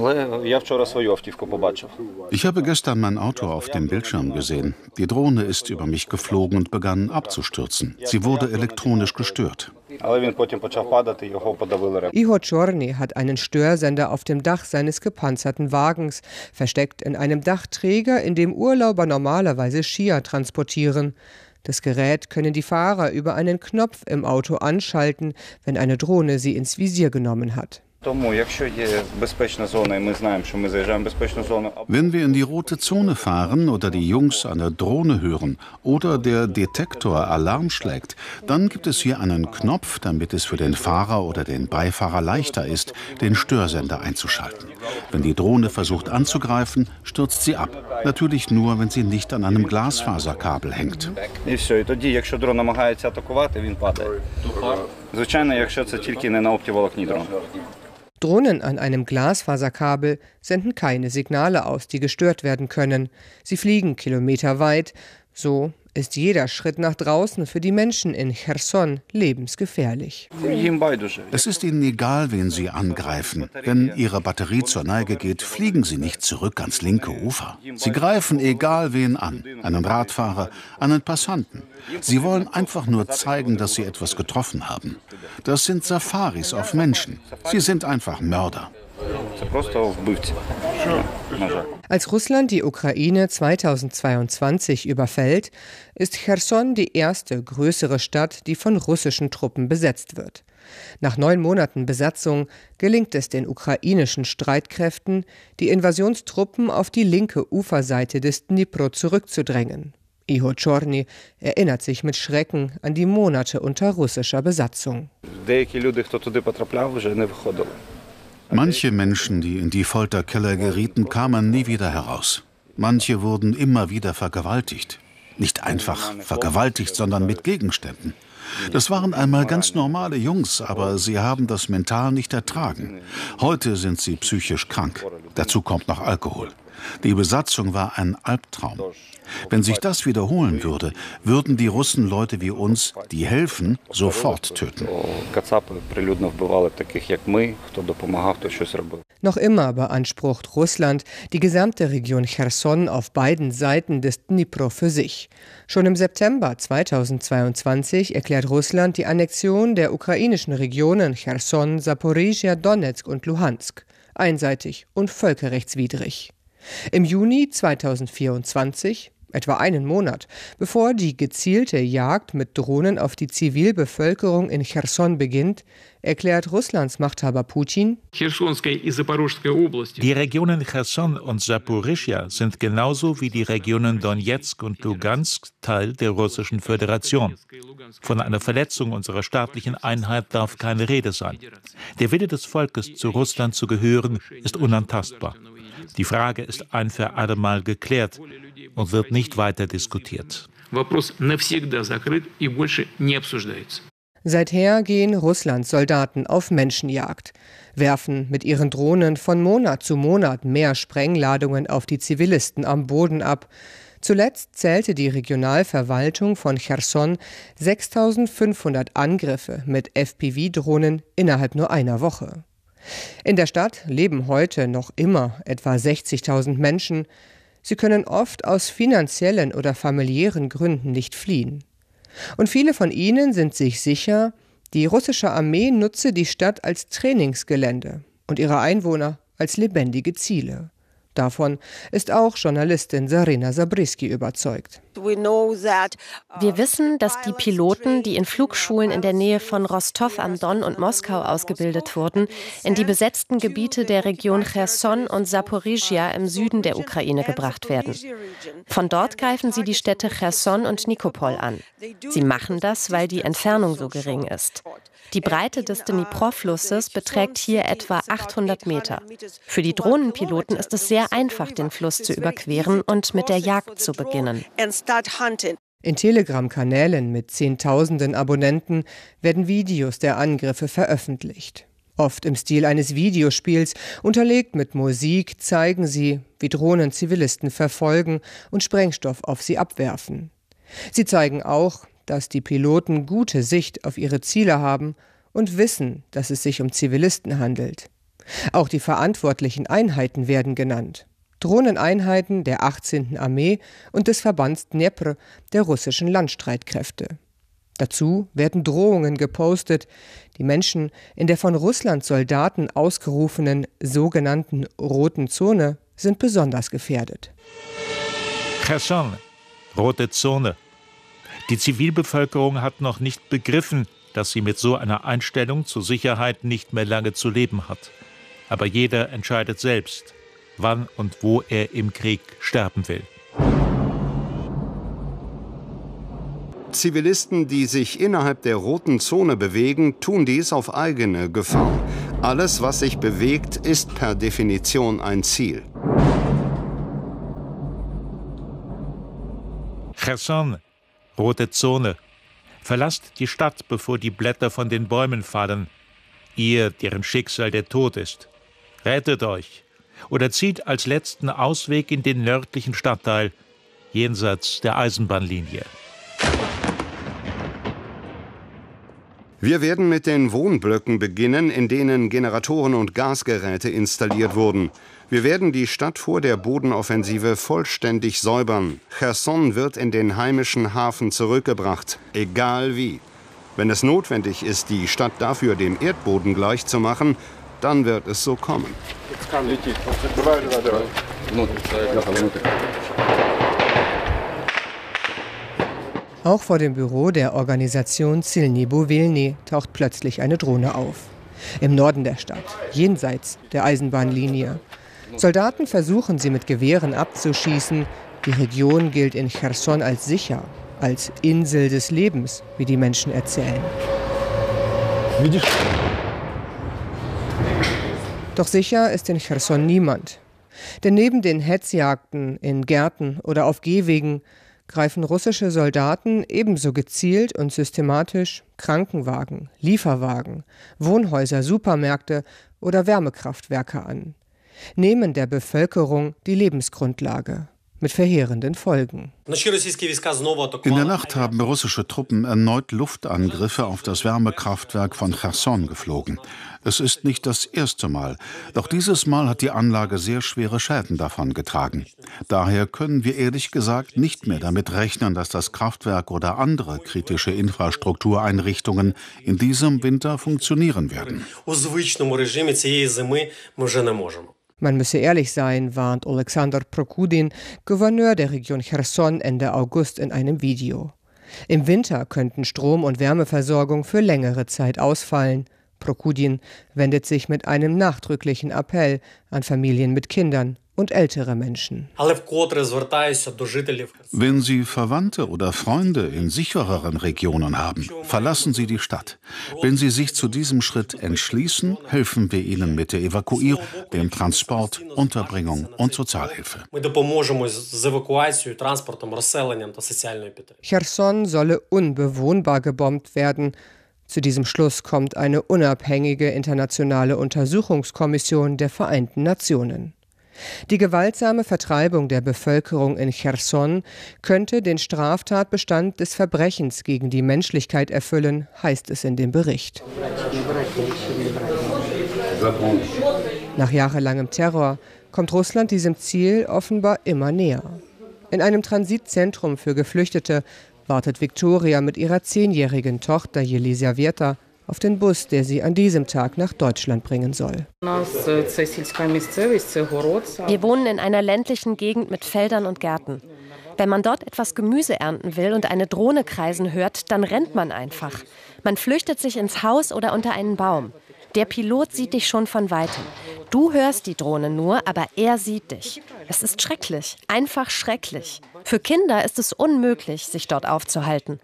Ich habe gestern mein Auto auf dem Bildschirm gesehen. Die Drohne ist über mich geflogen und begann abzustürzen. Sie wurde elektronisch gestört. Ihor Czorny hat einen Störsender auf dem Dach seines gepanzerten Wagens, versteckt in einem Dachträger, in dem Urlauber normalerweise Skier transportieren. Das Gerät können die Fahrer über einen Knopf im Auto anschalten, wenn eine Drohne sie ins Visier genommen hat. Wenn wir in die rote Zone fahren oder die Jungs eine Drohne hören oder der Detektor Alarm schlägt, dann gibt es hier einen Knopf, damit es für den Fahrer oder den Beifahrer leichter ist, den Störsender einzuschalten. Wenn die Drohne versucht anzugreifen, stürzt sie ab. Natürlich nur, wenn sie nicht an einem Glasfaserkabel hängt. Drohnen an einem Glasfaserkabel senden keine Signale aus, die gestört werden können. Sie fliegen kilometerweit. So ist jeder Schritt nach draußen für die Menschen in Cherson lebensgefährlich. Es ist ihnen egal, wen sie angreifen. Wenn ihre Batterie zur Neige geht, fliegen sie nicht zurück ans linke Ufer. Sie greifen egal wen an, einen Radfahrer, einen Passanten. Sie wollen einfach nur zeigen, dass sie etwas getroffen haben. Das sind Safaris auf Menschen. Sie sind einfach Mörder. Als Russland die Ukraine zweitausendzweiundzwanzig überfällt, ist Cherson die erste größere Stadt, die von russischen Truppen besetzt wird. Nach neun Monaten Besatzung gelingt es den ukrainischen Streitkräften, die Invasionstruppen auf die linke Uferseite des Dnipro zurückzudrängen. Ihor Czorny erinnert sich mit Schrecken an die Monate unter russischer Besatzung. Manche Menschen, die in die Folterkeller gerieten, kamen nie wieder heraus. Manche wurden immer wieder vergewaltigt. Nicht einfach vergewaltigt, sondern mit Gegenständen. Das waren einmal ganz normale Jungs, aber sie haben das mental nicht ertragen. Heute sind sie psychisch krank. Dazu kommt noch Alkohol. Die Besatzung war ein Albtraum. Wenn sich das wiederholen würde, würden die Russen Leute wie uns, die helfen, sofort töten. Noch immer beansprucht Russland die gesamte Region Cherson auf beiden Seiten des Dnipro für sich. Schon im September zweitausendzweiundzwanzig erklärt Russland die Annexion der ukrainischen Regionen Cherson, Saporischschja, Donezk und Luhansk einseitig und völkerrechtswidrig. Im Juni zweitausendvierundzwanzig, etwa einen Monat, bevor die gezielte Jagd mit Drohnen auf die Zivilbevölkerung in Cherson beginnt, erklärt Russlands Machthaber Putin: Die Regionen Cherson und Saporischschja sind genauso wie die Regionen Donezk und Lugansk Teil der Russischen Föderation. Von einer Verletzung unserer staatlichen Einheit darf keine Rede sein. Der Wille des Volkes, zu Russland zu gehören, ist unantastbar. Die Frage ist ein für alle Mal geklärt und wird nicht weiter diskutiert. Seither gehen Russlands Soldaten auf Menschenjagd, werfen mit ihren Drohnen von Monat zu Monat mehr Sprengladungen auf die Zivilisten am Boden ab. Zuletzt zählte die Regionalverwaltung von Cherson sechstausendfünfhundert Angriffe mit F P V-Drohnen innerhalb nur einer Woche. In der Stadt leben heute noch immer etwa sechzigtausend Menschen. Sie können oft aus finanziellen oder familiären Gründen nicht fliehen. Und viele von ihnen sind sich sicher, die russische Armee nutze die Stadt als Trainingsgelände und ihre Einwohner als lebendige Ziele. Davon ist auch Journalistin Zarina Zabriskie überzeugt. Wir wissen, dass die Piloten, die in Flugschulen in der Nähe von Rostov am Don und Moskau ausgebildet wurden, in die besetzten Gebiete der Region Cherson und Saporischschja im Süden der Ukraine gebracht werden. Von dort greifen sie die Städte Cherson und Nikopol an. Sie machen das, weil die Entfernung so gering ist. Die Breite des Dnipro-Flusses beträgt hier etwa achthundert Meter. Für die Drohnenpiloten ist es sehr einfach, den Fluss zu überqueren und mit der Jagd zu beginnen. In Telegram-Kanälen mit Zehntausenden Abonnenten werden Videos der Angriffe veröffentlicht. Oft im Stil eines Videospiels, unterlegt mit Musik, zeigen sie, wie Drohnen Zivilisten verfolgen und Sprengstoff auf sie abwerfen. Sie zeigen auch, dass die Piloten gute Sicht auf ihre Ziele haben und wissen, dass es sich um Zivilisten handelt. Auch die verantwortlichen Einheiten werden genannt. Drohneneinheiten der achtzehnten Armee und des Verbands Dnepr der russischen Landstreitkräfte. Dazu werden Drohungen gepostet. Die Menschen in der von Russlands Soldaten ausgerufenen sogenannten Roten Zone sind besonders gefährdet. Cherson, rote Zone. Die Zivilbevölkerung hat noch nicht begriffen, dass sie mit so einer Einstellung zur Sicherheit nicht mehr lange zu leben hat. Aber jeder entscheidet selbst, wann und wo er im Krieg sterben will. Zivilisten, die sich innerhalb der roten Zone bewegen, tun dies auf eigene Gefahr. Alles, was sich bewegt, ist per Definition ein Ziel. Cherson, rote Zone. Verlasst die Stadt, bevor die Blätter von den Bäumen fallen. Ihr, deren Schicksal der Tod ist. Rettet euch oder zieht als letzten Ausweg in den nördlichen Stadtteil, jenseits der Eisenbahnlinie. Wir werden mit den Wohnblöcken beginnen, in denen Generatoren und Gasgeräte installiert wurden. Wir werden die Stadt vor der Bodenoffensive vollständig säubern. Cherson wird in den heimischen Hafen zurückgebracht, egal wie. Wenn es notwendig ist, die Stadt dafür dem Erdboden gleichzumachen, dann wird es so kommen. Auch vor dem Büro der Organisation Silni Buvilny taucht plötzlich eine Drohne auf. Im Norden der Stadt, jenseits der Eisenbahnlinie. Soldaten versuchen, sie mit Gewehren abzuschießen. Die Region gilt in Cherson als sicher, als Insel des Lebens, wie die Menschen erzählen. Doch sicher ist in Cherson niemand. Denn neben den Hetzjagden in Gärten oder auf Gehwegen greifen russische Soldaten ebenso gezielt und systematisch Krankenwagen, Lieferwagen, Wohnhäuser, Supermärkte oder Wärmekraftwerke an, nehmen der Bevölkerung die Lebensgrundlage. Mit verheerenden Folgen. In der Nacht haben russische Truppen erneut Luftangriffe auf das Wärmekraftwerk von Cherson geflogen. Es ist nicht das erste Mal, doch dieses Mal hat die Anlage sehr schwere Schäden davongetragen. Daher können wir ehrlich gesagt nicht mehr damit rechnen, dass das Kraftwerk oder andere kritische Infrastruktureinrichtungen in diesem Winter funktionieren werden. Man müsse ehrlich sein, warnt Oleksandr Prokudin, Gouverneur der Region Cherson, Ende August in einem Video. Im Winter könnten Strom- und Wärmeversorgung für längere Zeit ausfallen. Prokudin wendet sich mit einem nachdrücklichen Appell an Familien mit Kindern und ältere Menschen. Wenn Sie Verwandte oder Freunde in sichereren Regionen haben, verlassen Sie die Stadt. Wenn Sie sich zu diesem Schritt entschließen, helfen wir Ihnen mit der Evakuierung, dem Transport, Unterbringung und Sozialhilfe. Cherson solle unbewohnbar gebombt werden. Zu diesem Schluss kommt eine unabhängige internationale Untersuchungskommission der Vereinten Nationen. Die gewaltsame Vertreibung der Bevölkerung in Cherson könnte den Straftatbestand des Verbrechens gegen die Menschlichkeit erfüllen, heißt es in dem Bericht. Nach jahrelangem Terror kommt Russland diesem Ziel offenbar immer näher. In einem Transitzentrum für Geflüchtete wartet Viktoria mit ihrer zehnjährigen Tochter Jelisaweta auf den Bus, der sie an diesem Tag nach Deutschland bringen soll. Wir wohnen in einer ländlichen Gegend mit Feldern und Gärten. Wenn man dort etwas Gemüse ernten will und eine Drohne kreisen hört, dann rennt man einfach. Man flüchtet sich ins Haus oder unter einen Baum. Der Pilot sieht dich schon von Weitem. Du hörst die Drohne nur, aber er sieht dich. Es ist schrecklich, einfach schrecklich. Für Kinder ist es unmöglich, sich dort aufzuhalten.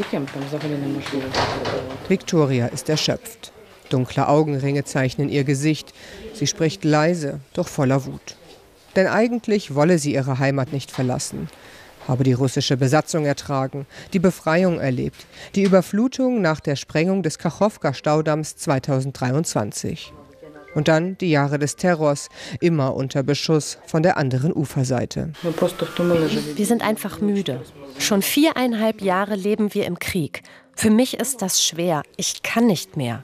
Viktoria ist erschöpft. Dunkle Augenringe zeichnen ihr Gesicht. Sie spricht leise, doch voller Wut. Denn eigentlich wolle sie ihre Heimat nicht verlassen. Habe die russische Besatzung ertragen, die Befreiung erlebt, die Überflutung nach der Sprengung des Kachowka-Staudamms zweitausenddreiundzwanzig. Und dann die Jahre des Terrors, immer unter Beschuss von der anderen Uferseite. Wir sind einfach müde. Schon viereinhalb Jahre leben wir im Krieg. Für mich ist das schwer. Ich kann nicht mehr.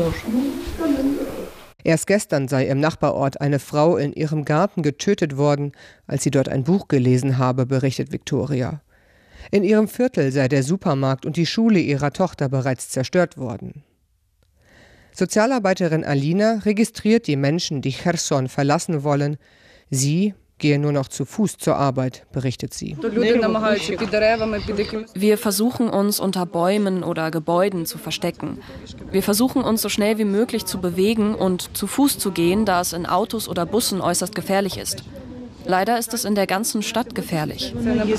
Erst gestern sei im Nachbarort eine Frau in ihrem Garten getötet worden, als sie dort ein Buch gelesen habe, berichtet Viktoria. In ihrem Viertel sei der Supermarkt und die Schule ihrer Tochter bereits zerstört worden. Sozialarbeiterin Alina registriert die Menschen, die Cherson verlassen wollen. Sie gehe nur noch zu Fuß zur Arbeit, berichtet sie. Wir versuchen uns unter Bäumen oder Gebäuden zu verstecken. Wir versuchen uns so schnell wie möglich zu bewegen und zu Fuß zu gehen, da es in Autos oder Bussen äußerst gefährlich ist. Leider ist es in der ganzen Stadt gefährlich.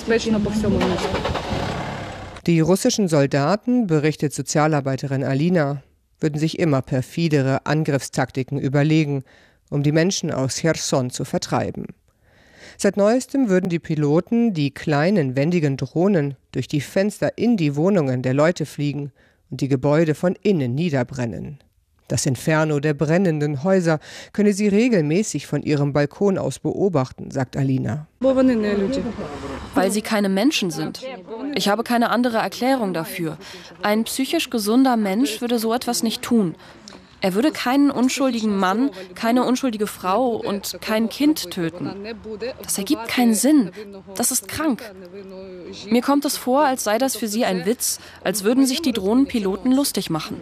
Die russischen Soldaten, berichtet Sozialarbeiterin Alina, würden sich immer perfidere Angriffstaktiken überlegen, um die Menschen aus Cherson zu vertreiben. Seit neuestem würden die Piloten die kleinen, wendigen Drohnen durch die Fenster in die Wohnungen der Leute fliegen und die Gebäude von innen niederbrennen. Das Inferno der brennenden Häuser könne sie regelmäßig von ihrem Balkon aus beobachten, sagt Alina. Weil sie keine Menschen sind. Ich habe keine andere Erklärung dafür. Ein psychisch gesunder Mensch würde so etwas nicht tun. Er würde keinen unschuldigen Mann, keine unschuldige Frau und kein Kind töten. Das ergibt keinen Sinn. Das ist krank. Mir kommt es vor, als sei das für sie ein Witz, als würden sich die Drohnenpiloten lustig machen.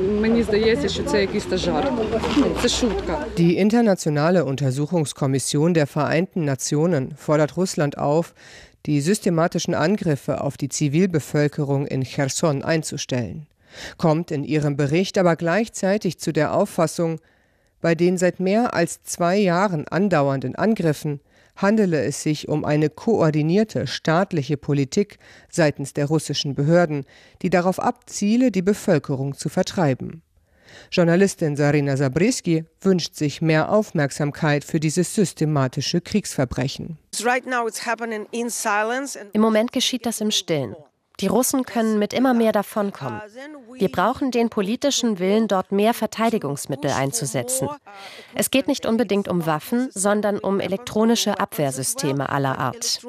Die Internationale Untersuchungskommission der Vereinten Nationen fordert Russland auf, die systematischen Angriffe auf die Zivilbevölkerung in Cherson einzustellen. Kommt in ihrem Bericht aber gleichzeitig zu der Auffassung, bei den seit mehr als zwei Jahren andauernden Angriffen handele es sich um eine koordinierte staatliche Politik seitens der russischen Behörden, die darauf abziele, die Bevölkerung zu vertreiben. Journalistin Zarina Zabriskie wünscht sich mehr Aufmerksamkeit für dieses systematische Kriegsverbrechen. Im Moment geschieht das im Stillen. Die Russen können mit immer mehr davonkommen. Wir brauchen den politischen Willen, dort mehr Verteidigungsmittel einzusetzen. Es geht nicht unbedingt um Waffen, sondern um elektronische Abwehrsysteme aller Art.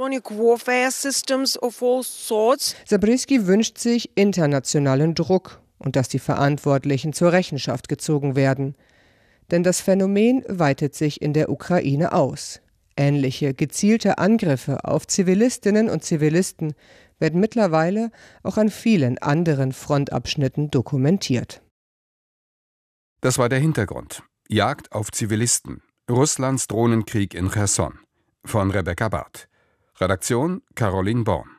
Zabriskie wünscht sich internationalen Druck und dass die Verantwortlichen zur Rechenschaft gezogen werden. Denn das Phänomen weitet sich in der Ukraine aus. Ähnliche gezielte Angriffe auf Zivilistinnen und Zivilisten werden mittlerweile auch an vielen anderen Frontabschnitten dokumentiert. Das war der Hintergrund. Jagd auf Zivilisten. Russlands Drohnenkrieg in Cherson. Von Rebecca Barth. Redaktion Caroline Born.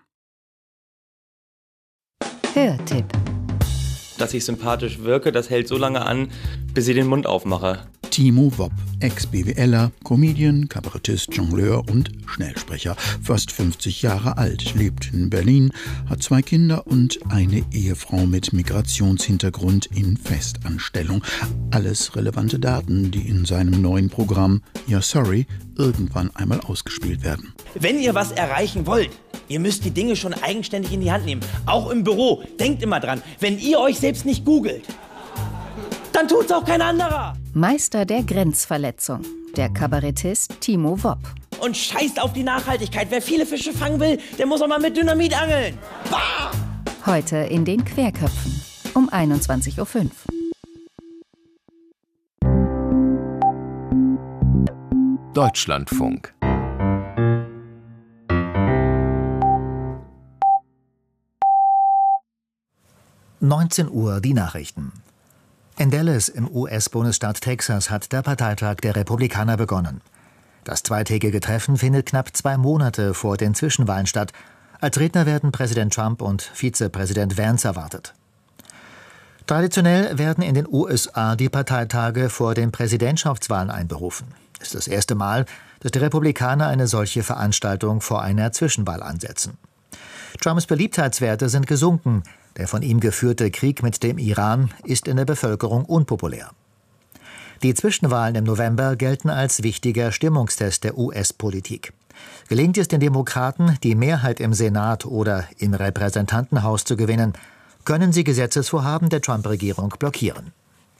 Hörtipp. Dass ich sympathisch wirke, das hält so lange an, bis ich den Mund aufmache. Timo Wopp, Ex-BWLer, Comedian, Kabarettist, Jongleur und Schnellsprecher. Fast fünfzig Jahre alt, lebt in Berlin, hat zwei Kinder und eine Ehefrau mit Migrationshintergrund in Festanstellung. Alles relevante Daten, die in seinem neuen Programm Ja Sorry irgendwann einmal ausgespielt werden. Wenn ihr was erreichen wollt, ihr müsst die Dinge schon eigenständig in die Hand nehmen. Auch im Büro. Denkt immer dran, wenn ihr euch selbst nicht googelt, dann tut's auch kein anderer. Meister der Grenzverletzung, der Kabarettist Timo Wopp. Und scheißt auf die Nachhaltigkeit. Wer viele Fische fangen will, der muss auch mal mit Dynamit angeln. Bah! Heute in den Querköpfen um einundzwanzig Uhr fünf. Deutschlandfunk. neunzehn Uhr die Nachrichten. In Dallas im U S-Bundesstaat Texas hat der Parteitag der Republikaner begonnen. Das zweitägige Treffen findet knapp zwei Monate vor den Zwischenwahlen statt. Als Redner werden Präsident Trump und Vizepräsident Vance erwartet. Traditionell werden in den U S A die Parteitage vor den Präsidentschaftswahlen einberufen. Es ist das erste Mal, dass die Republikaner eine solche Veranstaltung vor einer Zwischenwahl ansetzen. Trumps Beliebtheitswerte sind gesunken. Der von ihm geführte Krieg mit dem Iran ist in der Bevölkerung unpopulär. Die Zwischenwahlen im November gelten als wichtiger Stimmungstest der U S-Politik. Gelingt es den Demokraten, die Mehrheit im Senat oder im Repräsentantenhaus zu gewinnen, können sie Gesetzesvorhaben der Trump-Regierung blockieren.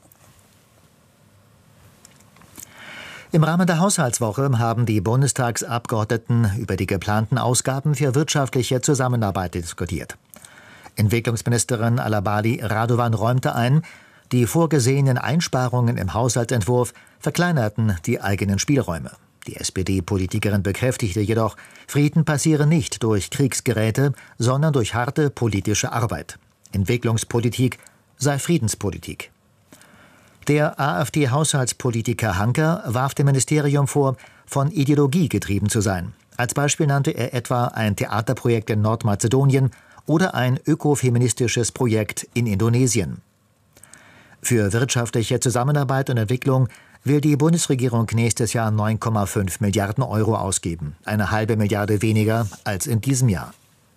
Im Rahmen der Haushaltswoche haben die Bundestagsabgeordneten über die geplanten Ausgaben für wirtschaftliche Zusammenarbeit diskutiert. Entwicklungsministerin Alabadi Radovan räumte ein, die vorgesehenen Einsparungen im Haushaltsentwurf verkleinerten die eigenen Spielräume. Die S P D-Politikerin bekräftigte jedoch, Frieden passiere nicht durch Kriegsgeräte, sondern durch harte politische Arbeit. Entwicklungspolitik sei Friedenspolitik. Der AfD-Haushaltspolitiker Hanker warf dem Ministerium vor, von Ideologie getrieben zu sein. Als Beispiel nannte er etwa ein Theaterprojekt in Nordmazedonien oder ein ökofeministisches Projekt in Indonesien. Für wirtschaftliche Zusammenarbeit und Entwicklung will die Bundesregierung nächstes Jahr neun Komma fünf Milliarden Euro ausgeben, eine halbe Milliarde weniger als in diesem Jahr.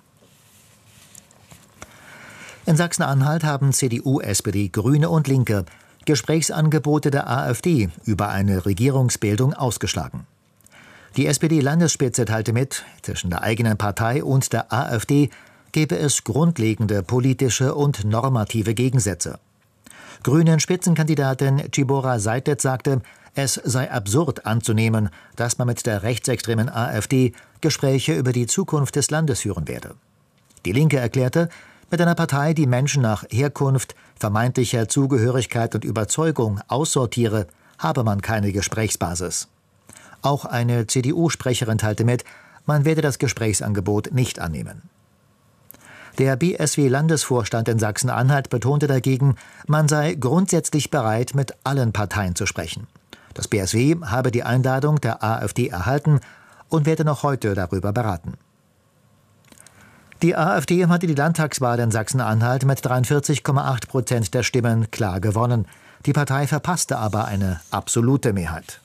In Sachsen-Anhalt haben C D U, S P D, Grüne und Linke Gesprächsangebote der AfD über eine Regierungsbildung ausgeschlagen. Die S P D-Landesspitze teilte mit, zwischen der eigenen Partei und der AfD gebe es grundlegende politische und normative Gegensätze. Grünen Spitzenkandidatin Tibora Seitet sagte, es sei absurd anzunehmen, dass man mit der rechtsextremen AfD Gespräche über die Zukunft des Landes führen werde. Die Linke erklärte, mit einer Partei, die Menschen nach Herkunft, vermeintlicher Zugehörigkeit und Überzeugung aussortiere, habe man keine Gesprächsbasis. Auch eine C D U-Sprecherin teilte mit, man werde das Gesprächsangebot nicht annehmen. Der B S W-Landesvorstand in Sachsen-Anhalt betonte dagegen, man sei grundsätzlich bereit, mit allen Parteien zu sprechen. Das B S W habe die Einladung der AfD erhalten und werde noch heute darüber beraten. Die AfD hatte die Landtagswahl in Sachsen-Anhalt mit dreiundvierzig Komma acht Prozent der Stimmen klar gewonnen. Die Partei verpasste aber eine absolute Mehrheit.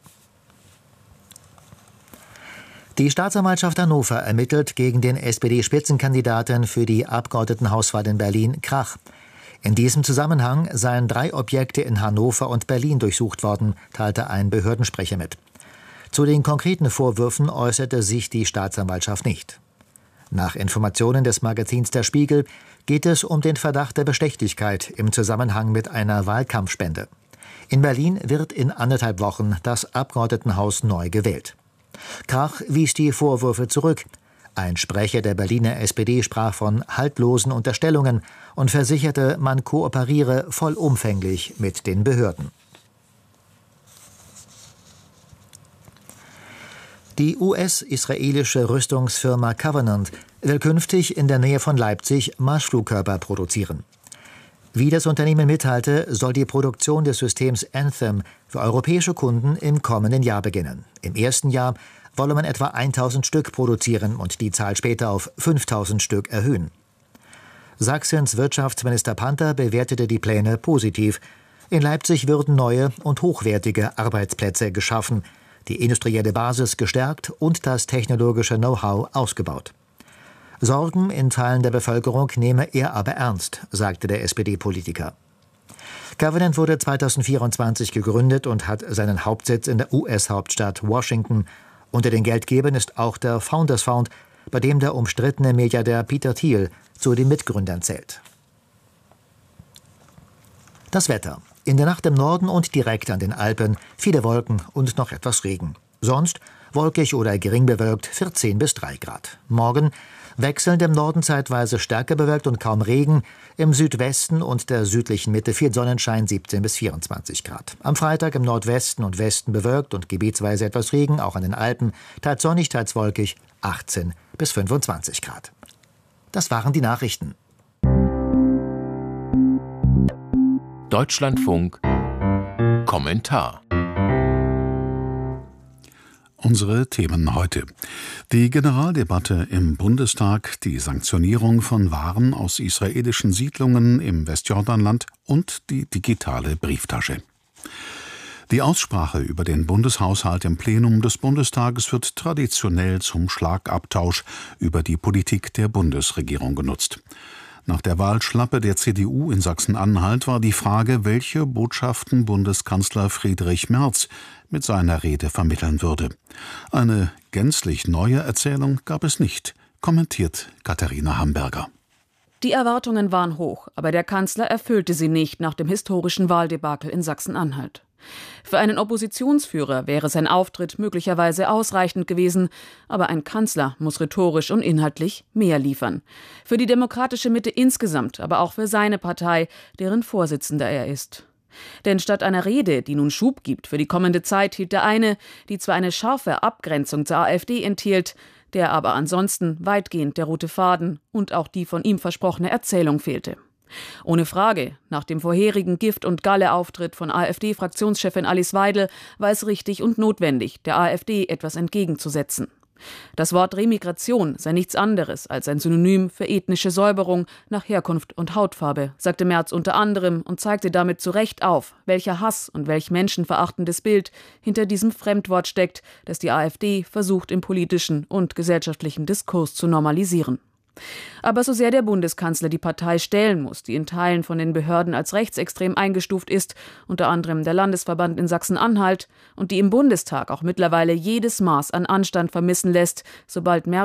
Die Staatsanwaltschaft Hannover ermittelt gegen den S P D-Spitzenkandidaten für die Abgeordnetenhauswahl in Berlin, Krach. In diesem Zusammenhang seien drei Objekte in Hannover und Berlin durchsucht worden, teilte ein Behördensprecher mit. Zu den konkreten Vorwürfen äußerte sich die Staatsanwaltschaft nicht. Nach Informationen des Magazins Der Spiegel geht es um den Verdacht der Bestechlichkeit im Zusammenhang mit einer Wahlkampfspende. In Berlin wird in anderthalb Wochen das Abgeordnetenhaus neu gewählt. Krach wies die Vorwürfe zurück. Ein Sprecher der Berliner S P D sprach von haltlosen Unterstellungen und versicherte, man kooperiere vollumfänglich mit den Behörden. Die U S-israelische Rüstungsfirma Covenant will künftig in der Nähe von Leipzig Marschflugkörper produzieren. Wie das Unternehmen mitteilte, soll die Produktion des Systems Anthem für europäische Kunden im kommenden Jahr beginnen. Im ersten Jahr wolle man etwa tausend Stück produzieren und die Zahl später auf fünftausend Stück erhöhen. Sachsens Wirtschaftsminister Panther bewertete die Pläne positiv. In Leipzig würden neue und hochwertige Arbeitsplätze geschaffen, die industrielle Basis gestärkt und das technologische Know-how ausgebaut. Sorgen in Teilen der Bevölkerung nehme er aber ernst, sagte der S P D-Politiker. Covenant wurde zweitausendvierundzwanzig gegründet und hat seinen Hauptsitz in der U S-Hauptstadt Washington. Unter den Geldgebern ist auch der Founders Fund, bei dem der umstrittene Milliardär Peter Thiel zu den Mitgründern zählt. Das Wetter. In der Nacht im Norden und direkt an den Alpen viele Wolken und noch etwas Regen. Sonst wolkig oder gering bewölkt, vierzehn bis drei Grad. Morgen wechselnd im Norden zeitweise stärker bewölkt und kaum Regen. Im Südwesten und der südlichen Mitte viel Sonnenschein, siebzehn bis vierundzwanzig Grad. Am Freitag im Nordwesten und Westen bewölkt und gebietsweise etwas Regen, auch an den Alpen. Teils sonnig, teils wolkig, achtzehn bis fünfundzwanzig Grad. Das waren die Nachrichten. Deutschlandfunk Kommentar. Unsere Themen heute. Die Generaldebatte im Bundestag, die Sanktionierung von Waren aus israelischen Siedlungen im Westjordanland und die digitale Brieftasche. Die Aussprache über den Bundeshaushalt im Plenum des Bundestages wird traditionell zum Schlagabtausch über die Politik der Bundesregierung genutzt. Nach der Wahlschlappe der C D U in Sachsen-Anhalt war die Frage, welche Botschaften Bundeskanzler Friedrich Merz mit seiner Rede vermitteln würde. Eine gänzlich neue Erzählung gab es nicht, kommentiert Katharina Hamburger. Die Erwartungen waren hoch, aber der Kanzler erfüllte sie nicht nach dem historischen Wahldebakel in Sachsen-Anhalt. Für einen Oppositionsführer wäre sein Auftritt möglicherweise ausreichend gewesen, aber ein Kanzler muss rhetorisch und inhaltlich mehr liefern. Für die demokratische Mitte insgesamt, aber auch für seine Partei, deren Vorsitzender er ist. Denn statt einer Rede, die nun Schub gibt für die kommende Zeit, hielt er eine, die zwar eine scharfe Abgrenzung zur AfD enthielt, der aber ansonsten weitgehend der rote Faden und auch die von ihm versprochene Erzählung fehlte. Ohne Frage, nach dem vorherigen Gift- und Galle-Auftritt von AfD-Fraktionschefin Alice Weidel war es richtig und notwendig, der AfD etwas entgegenzusetzen. Das Wort Remigration sei nichts anderes als ein Synonym für ethnische Säuberung nach Herkunft und Hautfarbe, sagte Merz unter anderem und zeigte damit zu Recht auf, welcher Hass und welch menschenverachtendes Bild hinter diesem Fremdwort steckt, das die AfD versucht im politischen und gesellschaftlichen Diskurs zu normalisieren. Aber so sehr der Bundeskanzler die Partei stellen muss, die in Teilen von den Behörden als rechtsextrem eingestuft ist, unter anderem der Landesverband in Sachsen-Anhalt, und die im Bundestag auch mittlerweile jedes Maß an Anstand vermissen lässt, sobald Merz